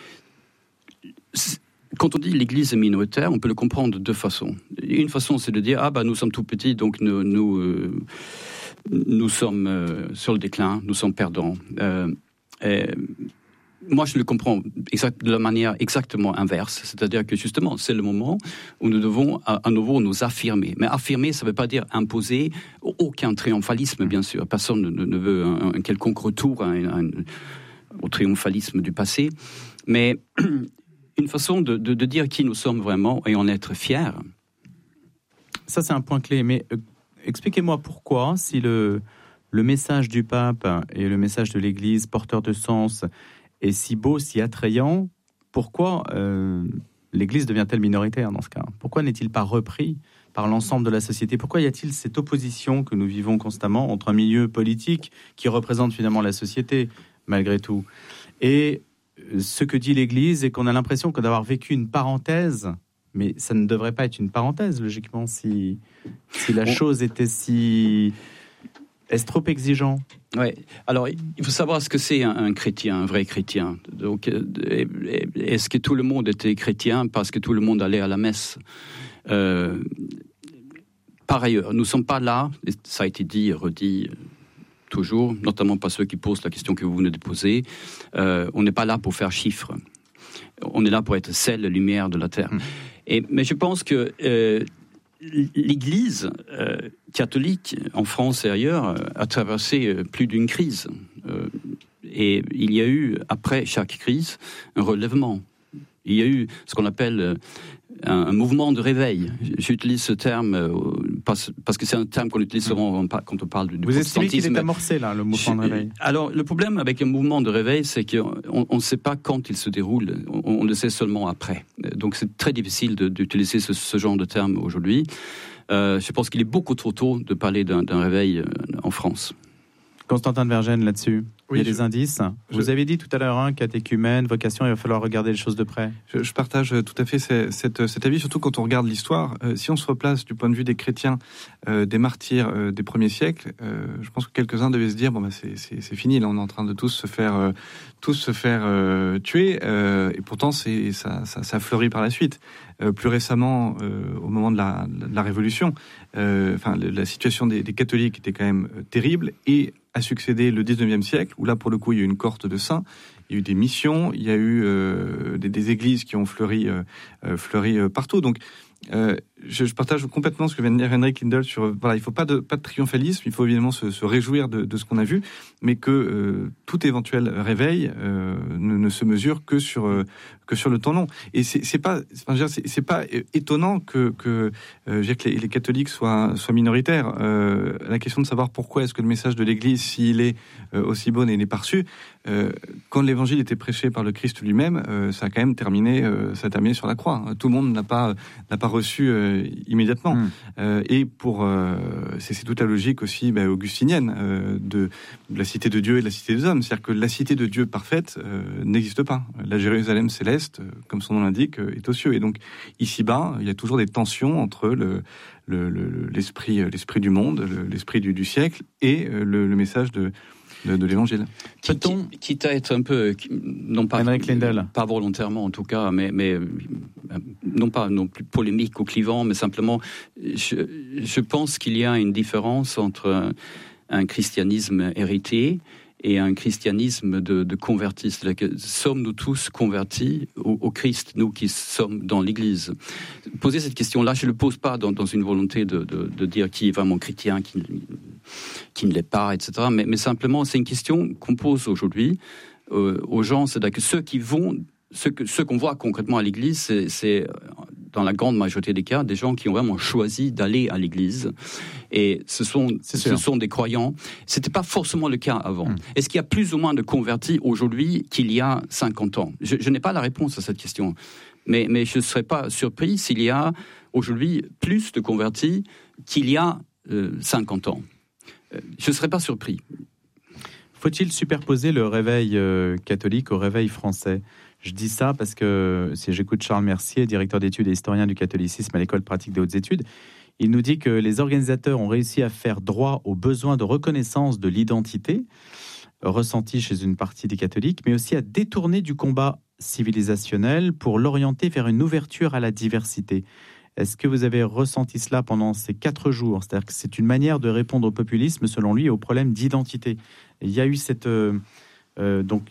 quand on dit l'Église est minoritaire, on peut le comprendre de deux façons. Une façon, c'est de dire, ah bah nous sommes tout petits, donc nous... nous euh, Nous sommes euh, sur le déclin, nous sommes perdants. Euh, et moi, je le comprends exact, de la manière exactement inverse. C'est-à-dire que justement, c'est le moment où nous devons à, à nouveau nous affirmer. Mais affirmer, ça ne veut pas dire imposer aucun triomphalisme, bien sûr. Personne ne, ne veut un, un quelconque retour à un, un, au triomphalisme du passé. Mais une façon de, de, de dire qui nous sommes vraiment et en être fiers. Ça, c'est un point clé. Mais... Euh... Expliquez-moi pourquoi, si le, le message du pape et le message de l'Église, porteur de sens, est si beau, si attrayant, pourquoi euh, l'Église devient-elle minoritaire dans ce cas ? Pourquoi n'est-il pas repris par l'ensemble de la société ? Pourquoi y a-t-il cette opposition que nous vivons constamment entre un milieu politique qui représente finalement la société, malgré tout, et ce que dit l'Église, et qu'on a l'impression que d'avoir vécu une parenthèse. Mais ça ne devrait pas être une parenthèse, logiquement, si, si la chose était si... Est-ce trop exigeant ? Oui. Alors, il faut savoir ce que c'est un, un chrétien, un vrai chrétien. Donc, est-ce que tout le monde était chrétien parce que tout le monde allait à la messe ? euh, Par ailleurs, nous ne sommes pas là, ça a été dit et redit toujours, notamment par ceux qui posent la question que vous venez de poser, euh, on n'est pas là pour faire chiffre. On est là pour être sel, lumière de la terre. Mmh. Et, mais je pense que euh, l'Église euh, catholique en France et ailleurs a traversé euh, plus d'une crise. Euh, et il y a eu, après chaque crise, un relèvement. Il y a eu ce qu'on appelle euh, un, un mouvement de réveil. J'utilise ce terme euh, parce, parce que c'est un terme qu'on utilise souvent quand on parle du, du Vous protestantisme. estimez qu'il est amorcé, là, le mouvement de réveil ? Alors, le problème avec un mouvement de réveil, c'est qu'on ne sait pas quand il se déroule. On, on le sait seulement après. Donc, c'est très difficile de, d'utiliser ce, ce genre de terme aujourd'hui. Euh, je pense qu'il est beaucoup trop tôt de parler d'un, d'un réveil en France. Constantin de Vergennes, là-dessus, oui, il y a je, des indices. Je, Vous avez dit tout à l'heure, hein, catéchumène, vocation, il va falloir regarder les choses de près. Je, je partage tout à fait cette, cette, cet avis, surtout quand on regarde l'histoire. Euh, si on se replace du point de vue des chrétiens, euh, des martyrs euh, des premiers siècles, euh, je pense que quelques-uns devaient se dire, bon, bah, c'est, c'est, c'est fini, là on est en train de tous se faire, euh, tous se faire euh, tuer, euh, et pourtant c'est, ça, ça, ça fleurit par la suite. Euh, plus récemment, euh, au moment de la, de la Révolution, euh, enfin, la situation des, des catholiques était quand même euh, terrible, et a succédé le dix-neuvième siècle, où là, pour le coup, il y a eu une cohorte de saints, il y a eu des missions, il y a eu euh, des, des églises qui ont fleuri, euh, fleuri euh, partout. Donc, euh, je, je partage complètement ce que vient de dire Henrik Lindell sur, voilà, il ne faut pas de, pas de triomphalisme, il faut évidemment se, se réjouir de, de ce qu'on a vu, mais que euh, tout éventuel réveil euh, ne, ne se mesure que sur, euh, que sur le temps long. Et c'est, c'est pas, c'est, c'est pas étonnant que, que, euh, je veux dire que les, les catholiques soient, soient minoritaires. Euh, la question de savoir pourquoi est-ce que le message de l'Église, s'il est euh, aussi bon et n'est pas reçu, euh, quand, les, l'évangile était prêché par le Christ lui-même, euh, ça a quand même terminé, euh, ça a terminé sur la croix. Tout le monde n'a pas n'a pas reçu euh, immédiatement. Mmh. Euh, et pour euh, c'est, c'est toute la logique aussi bah, augustinienne euh, de, de la cité de Dieu et de la cité des hommes. C'est-à-dire que la cité de Dieu parfaite euh, n'existe pas. La Jérusalem céleste, euh, comme son nom l'indique, euh, est aux cieux. Et donc ici-bas, il y a toujours des tensions entre le Le, le, l'esprit, l'esprit du monde, le, l'esprit du, du siècle et le, le message de, de, de l'évangile. Peut-on... Quitte à être un peu, non pas, pas volontairement en tout cas, mais, mais non pas non plus polémique ou clivant, mais simplement, je, je pense qu'il y a une différence entre un, un christianisme hérité et un christianisme de, de convertis. Sommes-nous tous convertis au, au Christ, nous qui sommes dans l'Église? Poser cette question-là, je ne le pose pas dans, dans une volonté de, de, de dire qui est vraiment chrétien, qui, qui ne l'est pas, et cetera. Mais, mais simplement, c'est une question qu'on pose aujourd'hui euh, aux gens. C'est-à-dire que ceux qui vont, ceux, que, ceux qu'on voit concrètement à l'Église, c'est, c'est dans la grande majorité des cas, des gens qui ont vraiment choisi d'aller à l'Église. Et ce sont, ce sont des croyants. C'était pas forcément le cas avant. Mmh. Est-ce qu'il y a plus ou moins de convertis aujourd'hui qu'il y a cinquante ans? Je, je n'ai pas la réponse à cette question. Mais, mais je ne serais pas surpris s'il y a aujourd'hui plus de convertis qu'il y a euh, cinquante ans. Euh, je ne serais pas surpris. Faut-il superposer le réveil euh, catholique au réveil français? Je dis ça parce que si j'écoute Charles Mercier, directeur d'études et historien du catholicisme à l'École pratique des hautes études, il nous dit que les organisateurs ont réussi à faire droit aux besoins de reconnaissance de l'identité ressentis chez une partie des catholiques, mais aussi à détourner du combat civilisationnel pour l'orienter vers une ouverture à la diversité. Est-ce que vous avez ressenti cela pendant ces quatre jours? C'est-à-dire que c'est une manière de répondre au populisme, selon lui, et aux problèmes d'identité. Il y a eu cette... Euh, euh, donc,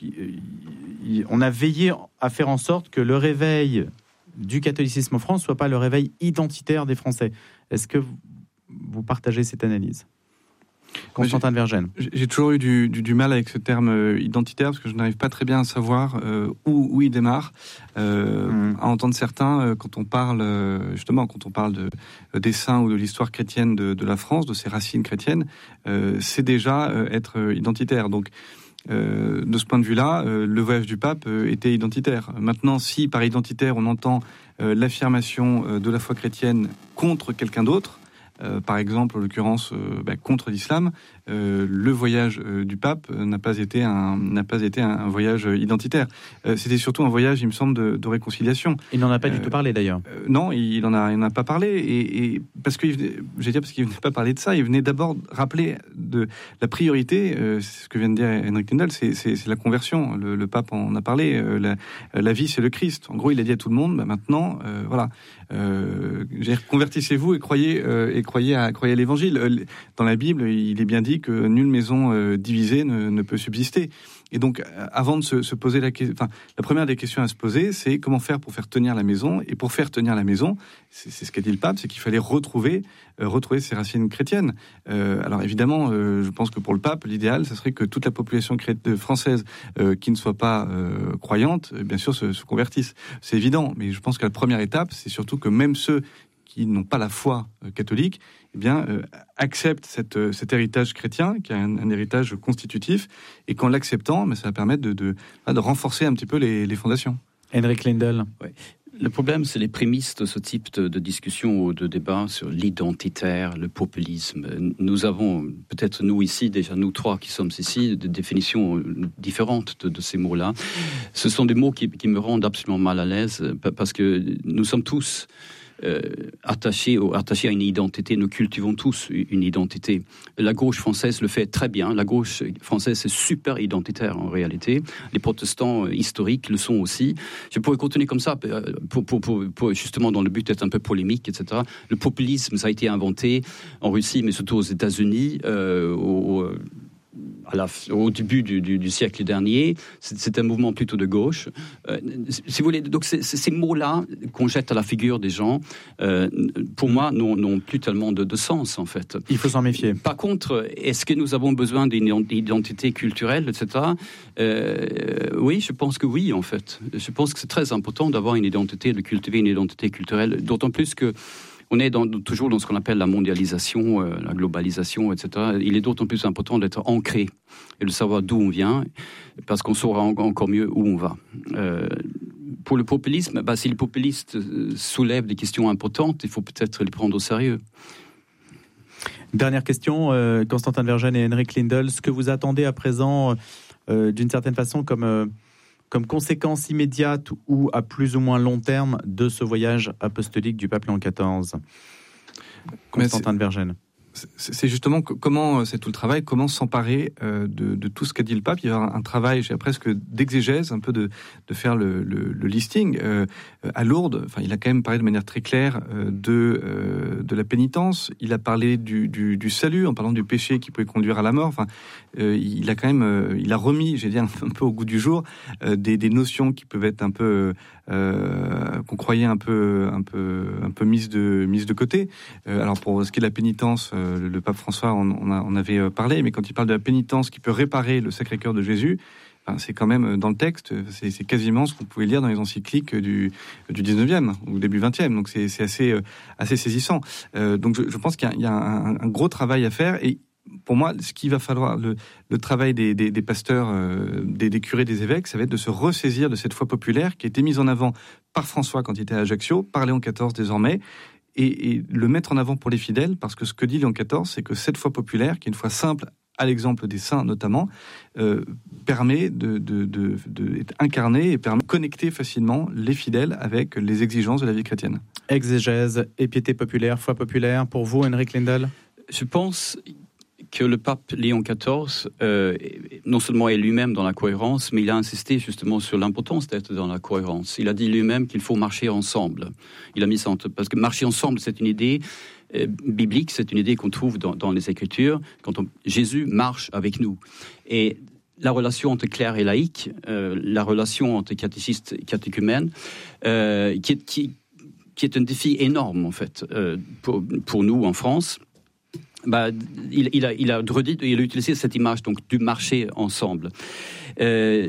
il, on a veillé à faire en sorte que le réveil du catholicisme en France ne soit pas le réveil identitaire des Français. Est-ce que vous partagez cette analyse? Constantin de Vergennes. J'ai, j'ai toujours eu du, du, du mal avec ce terme euh, identitaire parce que je n'arrive pas très bien à savoir euh, où, où il démarre. Euh, mmh. À entendre certains, euh, quand on parle euh, justement, quand on parle de, euh, des saints ou de l'histoire chrétienne de, de la France, de ses racines chrétiennes, euh, c'est déjà euh, être euh, identitaire. Donc, euh, de ce point de vue-là, euh, le voyage du pape euh, était identitaire. Maintenant, si par identitaire on entend euh, l'affirmation euh, de la foi chrétienne contre quelqu'un d'autre, Euh, par exemple, en l'occurrence, euh, bah, contre l'islam, euh, le voyage euh, du pape euh, n'a pas été un n'a pas été un, un voyage identitaire. Euh, c'était surtout un voyage, il me semble, de, de réconciliation. Il n'en a pas euh, du tout parlé d'ailleurs. Euh, non, il en a, il en a pas parlé, et, et parce que, j'ai dire parce qu'il venait pas parler de ça, il venait d'abord rappeler de la priorité. Euh, c'est ce que vient de dire Henrik Lindell, c'est, c'est, c'est la conversion. Le, le pape en a parlé. Euh, la, la vie, c'est le Christ. En gros, il a dit à tout le monde, bah, maintenant, euh, voilà, euh, convertissez-vous et croyez. Euh, et Croyez à, croyez à l'évangile. Dans la Bible, il est bien dit que nulle maison euh, divisée ne, ne peut subsister. Et donc, avant de se, se poser la question, enfin, la première des questions à se poser, c'est comment faire pour faire tenir la maison. Et pour faire tenir la maison, c'est, c'est ce qu'a dit le pape, c'est qu'il fallait retrouver, euh, retrouver ses racines chrétiennes. Euh, alors évidemment, euh, je pense que pour le pape, l'idéal, ça serait que toute la population chrétienne, française euh, qui ne soit pas euh, croyante, bien sûr, se, se convertisse. C'est évident, mais je pense que la première étape, c'est surtout que même ceux qui n'ont pas la foi euh, catholique, eh bien, euh, acceptent cette, euh, cet héritage chrétien, qui est un, un héritage constitutif, et qu'en l'acceptant, mais ça va permettre de, de, de renforcer un petit peu les, les fondations. Henrik Lindell. Ouais. Le problème, c'est les prémices de ce type de, de discussion ou de débat sur l'identitaire, le populisme. Nous avons, peut-être nous ici, déjà nous trois qui sommes ici, des définitions différentes de, de ces mots-là. Ce sont des mots qui, qui me rendent absolument mal à l'aise, parce que nous sommes tous Euh, attachés, attachés à une identité. Nous cultivons tous une identité. La gauche française le fait très bien. La gauche française est super identitaire en réalité. Les protestants historiques le sont aussi. Je pourrais continuer comme ça, pour, pour, pour, pour justement dans le but d'être un peu polémique, et cetera. Le populisme, ça a été inventé en Russie, mais surtout aux États-Unis, euh, au, à la, au début du, du, du siècle dernier. C'est, c'est un mouvement plutôt de gauche. Euh, si vous voulez, donc c'est, c'est ces mots-là qu'on jette à la figure des gens, euh, pour moi, n'ont, n'ont plus tellement de, de sens, en fait. Il faut s'en méfier. Par contre, est-ce que nous avons besoin d'une identité culturelle, et cetera. Euh, oui, je pense que oui, en fait. Je pense que c'est très important d'avoir une identité, de cultiver une identité culturelle, d'autant plus que on est dans, toujours dans ce qu'on appelle la mondialisation, euh, la globalisation, et cetera. Il est d'autant plus important d'être ancré et de savoir d'où on vient, parce qu'on saura en, encore mieux où on va. Euh, pour le populisme, bah, si les populistes soulèvent des questions importantes, il faut peut-être les prendre au sérieux. Dernière question, euh, Constantin de Vergennes et Henrik Lindell, ce que vous attendez à présent, euh, d'une certaine façon, comme, euh, comme conséquence immédiate ou à plus ou moins long terme de ce voyage apostolique du pape Léon quatorze. Constantin de Vergennes. C'est justement comment, c'est tout le travail, comment s'emparer euh, de, de tout ce qu'a dit le pape. Il y a un travail, j'ai presque d'exégèse, un peu de, de faire le, le, le listing. Euh, à Lourdes, enfin, il a quand même parlé de manière très claire euh, de, euh, de la pénitence. Il a parlé du, du, du salut en parlant du péché qui pouvait conduire à la mort. Enfin, euh, il a quand même, euh, il a remis, j'ai dit un, un peu au goût du jour, euh, des, des notions qui peuvent être un peu, euh, qu'on croyait un peu, un peu, un peu mises de, mises de côté. Euh, alors pour ce qui est de la pénitence. Euh, Le pape François en, a, en avait parlé, mais quand il parle de la pénitence qui peut réparer le Sacré-Cœur de Jésus, enfin, c'est quand même dans le texte, c'est, c'est quasiment ce qu'on pouvait lire dans les encycliques du, du dix-neuvième ou début vingtième, donc c'est, c'est assez, assez saisissant. Euh, donc je, je pense qu'il y a, il y a un, un gros travail à faire, et pour moi, ce qu'il va falloir, le, le travail des, des, des pasteurs, euh, des, des curés, des évêques, ça va être de se ressaisir de cette foi populaire qui a été mise en avant par François quand il était à Ajaccio, par Léon quatorze désormais, Et, et le mettre en avant pour les fidèles, parce que ce que dit Léon quatorze, c'est que cette foi populaire, qui est une foi simple, à l'exemple des saints notamment, euh, permet de, de, de, de, d'être incarnée et permet de connecter facilement les fidèles avec les exigences de la vie chrétienne. Exégèse et piété populaire, foi populaire, pour vous, Henrik Lindell ? Je pense que le pape Léon quatorze, euh, non seulement est lui-même dans la cohérence, mais il a insisté justement sur l'importance d'être dans la cohérence. Il a dit lui-même qu'il faut marcher ensemble. Il a mis ça en... Parce que marcher ensemble, c'est une idée euh, biblique, c'est une idée qu'on trouve dans, dans les Écritures, quand on... Jésus marche avec nous. Et la relation entre clerc et laïc, euh, la relation entre catéchistes et catéchumènes, euh, qui, est, qui, qui est un défi énorme, en fait, euh, pour, pour nous en France. Bah, il, il, a, il, a redit, il a utilisé cette image donc, du marcher ensemble. Euh,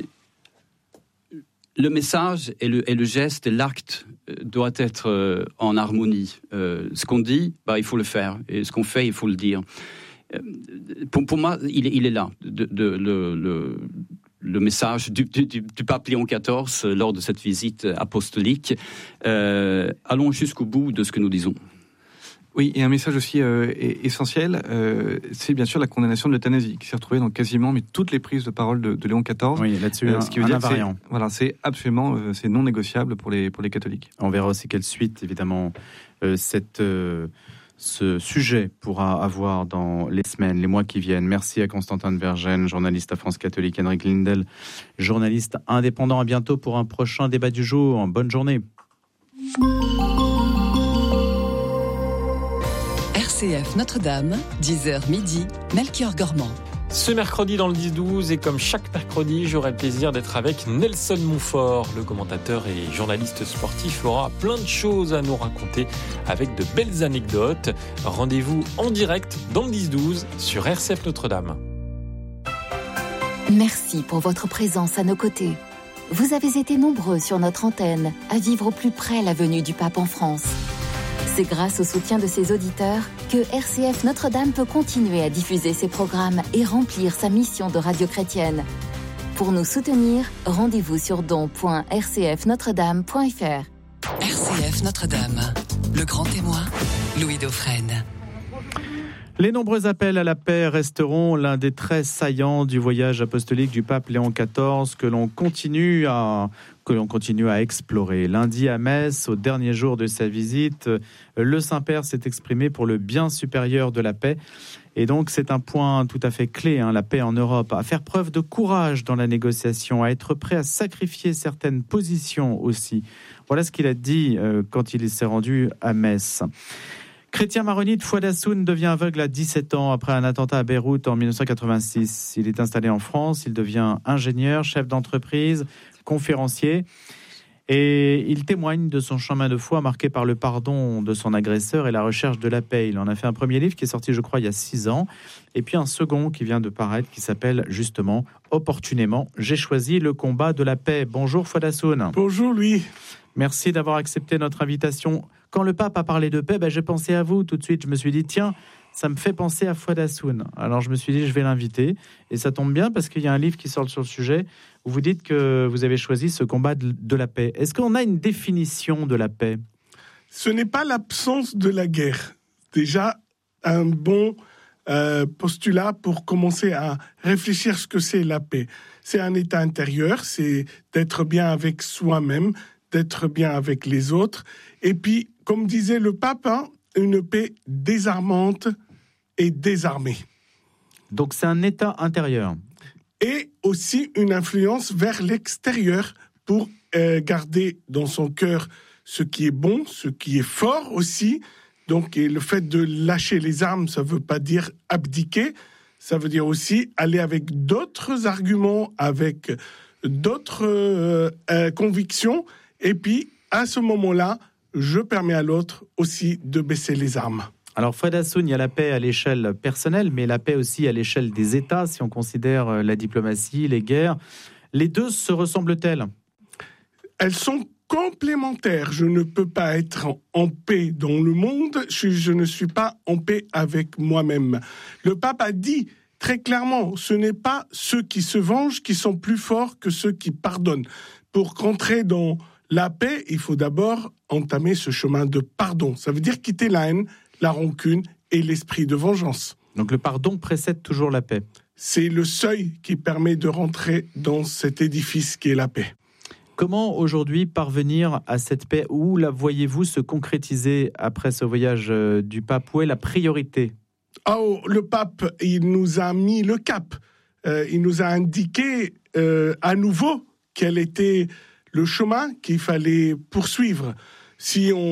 le message et le, et le geste et l'acte doivent être euh, en harmonie. Euh, ce qu'on dit, bah, il faut le faire. Et ce qu'on fait, il faut le dire. Euh, pour, pour moi, il, il est là. De, de, le, le, le message du, du, du pape Léon quatorze lors de cette visite apostolique. Euh, allons jusqu'au bout de ce que nous disons. Oui, et un message aussi euh, essentiel, euh, c'est bien sûr la condamnation de l'euthanasie, qui s'est retrouvée dans quasiment mais toutes les prises de parole de, de Léon quatorze. Oui, là-dessus, euh, un, ce qui veut un dire invariant. C'est, voilà, c'est absolument, euh, c'est non négociable pour les pour les catholiques. On verra aussi quelle suite, évidemment, euh, cette euh, ce sujet pourra avoir dans les semaines, les mois qui viennent. Merci à Constantin de Vergennes, journaliste à France Catholique, Henrik Lindell, journaliste indépendant. À bientôt pour un prochain débat du jour. Bonne journée. R C F Notre-Dame, dix heures midi, Melchior Gormand. Ce mercredi dans le dix douze, et comme chaque mercredi, j'aurai le plaisir d'être avec Nelson Montfort. Le commentateur et journaliste sportif aura plein de choses à nous raconter avec de belles anecdotes. Rendez-vous en direct dans le dix douze sur R C F Notre-Dame. Merci pour votre présence à nos côtés. Vous avez été nombreux sur notre antenne à vivre au plus près la venue du pape en France. C'est grâce au soutien de ses auditeurs que R C F Notre-Dame peut continuer à diffuser ses programmes et remplir sa mission de radio chrétienne. Pour nous soutenir, rendez-vous sur don point r c f notre dame point f r. R C F Notre-Dame, le grand témoin, Louis Dauphren. Les nombreux appels à la paix resteront l'un des traits saillants du voyage apostolique du pape Léon quatorze que l'on continue à, que l'on continue à explorer. Lundi à Metz, au dernier jour de sa visite, le Saint-Père s'est exprimé pour le bien supérieur de la paix. Et donc c'est un point tout à fait clé, hein, la paix en Europe, à faire preuve de courage dans la négociation, à être prêt à sacrifier certaines positions aussi. Voilà ce qu'il a dit euh, quand il s'est rendu à Metz. Chrétien maronite, Fouad Hassoun devient aveugle à dix-sept ans après un attentat à Beyrouth en dix-neuf cent quatre-vingt-six. Il est installé en France, il devient ingénieur, chef d'entreprise, conférencier. Et il témoigne de son chemin de foi marqué par le pardon de son agresseur et la recherche de la paix. Il en a fait un premier livre qui est sorti, je crois, il y a six ans. Et puis un second qui vient de paraître qui s'appelle justement « Opportunément, j'ai choisi le combat de la paix ». Bonjour Fouad Hassoun. Bonjour Louis. Merci d'avoir accepté notre invitation. quand le pape a parlé de paix, ben, j'ai pensé à vous tout de suite. Je me suis dit, tiens, ça me fait penser à Fouad Hassoun. Alors je me suis dit, je vais l'inviter. Et ça tombe bien parce qu'il y a un livre qui sort sur le sujet où vous dites que vous avez choisi ce combat de, de la paix. Est-ce qu'on a une définition de la paix ? Ce n'est pas l'absence de la guerre. Déjà, un bon euh, postulat pour commencer à réfléchir ce que c'est la paix. C'est un état intérieur, c'est d'être bien avec soi-même, d'être bien avec les autres. Et puis, comme disait le pape, hein, une paix désarmante et désarmée. Donc c'est un état intérieur. Et aussi une influence vers l'extérieur pour euh, garder dans son cœur ce qui est bon, ce qui est fort aussi. Donc, et le fait de lâcher les armes, ça ne veut pas dire abdiquer, ça veut dire aussi aller avec d'autres arguments, avec d'autres euh, euh, convictions. Et puis, à ce moment-là, je permets à l'autre aussi de baisser les armes. Alors, Fouad Hassoun, il y a la paix à l'échelle personnelle, mais la paix aussi à l'échelle des États, si on considère la diplomatie, les guerres. Les deux se ressemblent-elles ? Elles sont complémentaires. Je ne peux pas être en paix dans le monde, je, je ne suis pas en paix avec moi-même. Le pape a dit très clairement, ce n'est pas ceux qui se vengent qui sont plus forts que ceux qui pardonnent. Pour rentrer dans la paix, il faut d'abord entamer ce chemin de pardon. Ça veut dire quitter la haine, la rancune et l'esprit de vengeance. Donc le pardon précède toujours la paix. C'est le seuil qui permet de rentrer dans cet édifice qui est la paix. Comment aujourd'hui parvenir à cette paix ? Où la voyez-vous se concrétiser après ce voyage du pape ? Où est la priorité ? Oh, le pape, il nous a mis le cap. Euh, il nous a indiqué euh, à nouveau quel était le chemin qu'il fallait poursuivre. Si on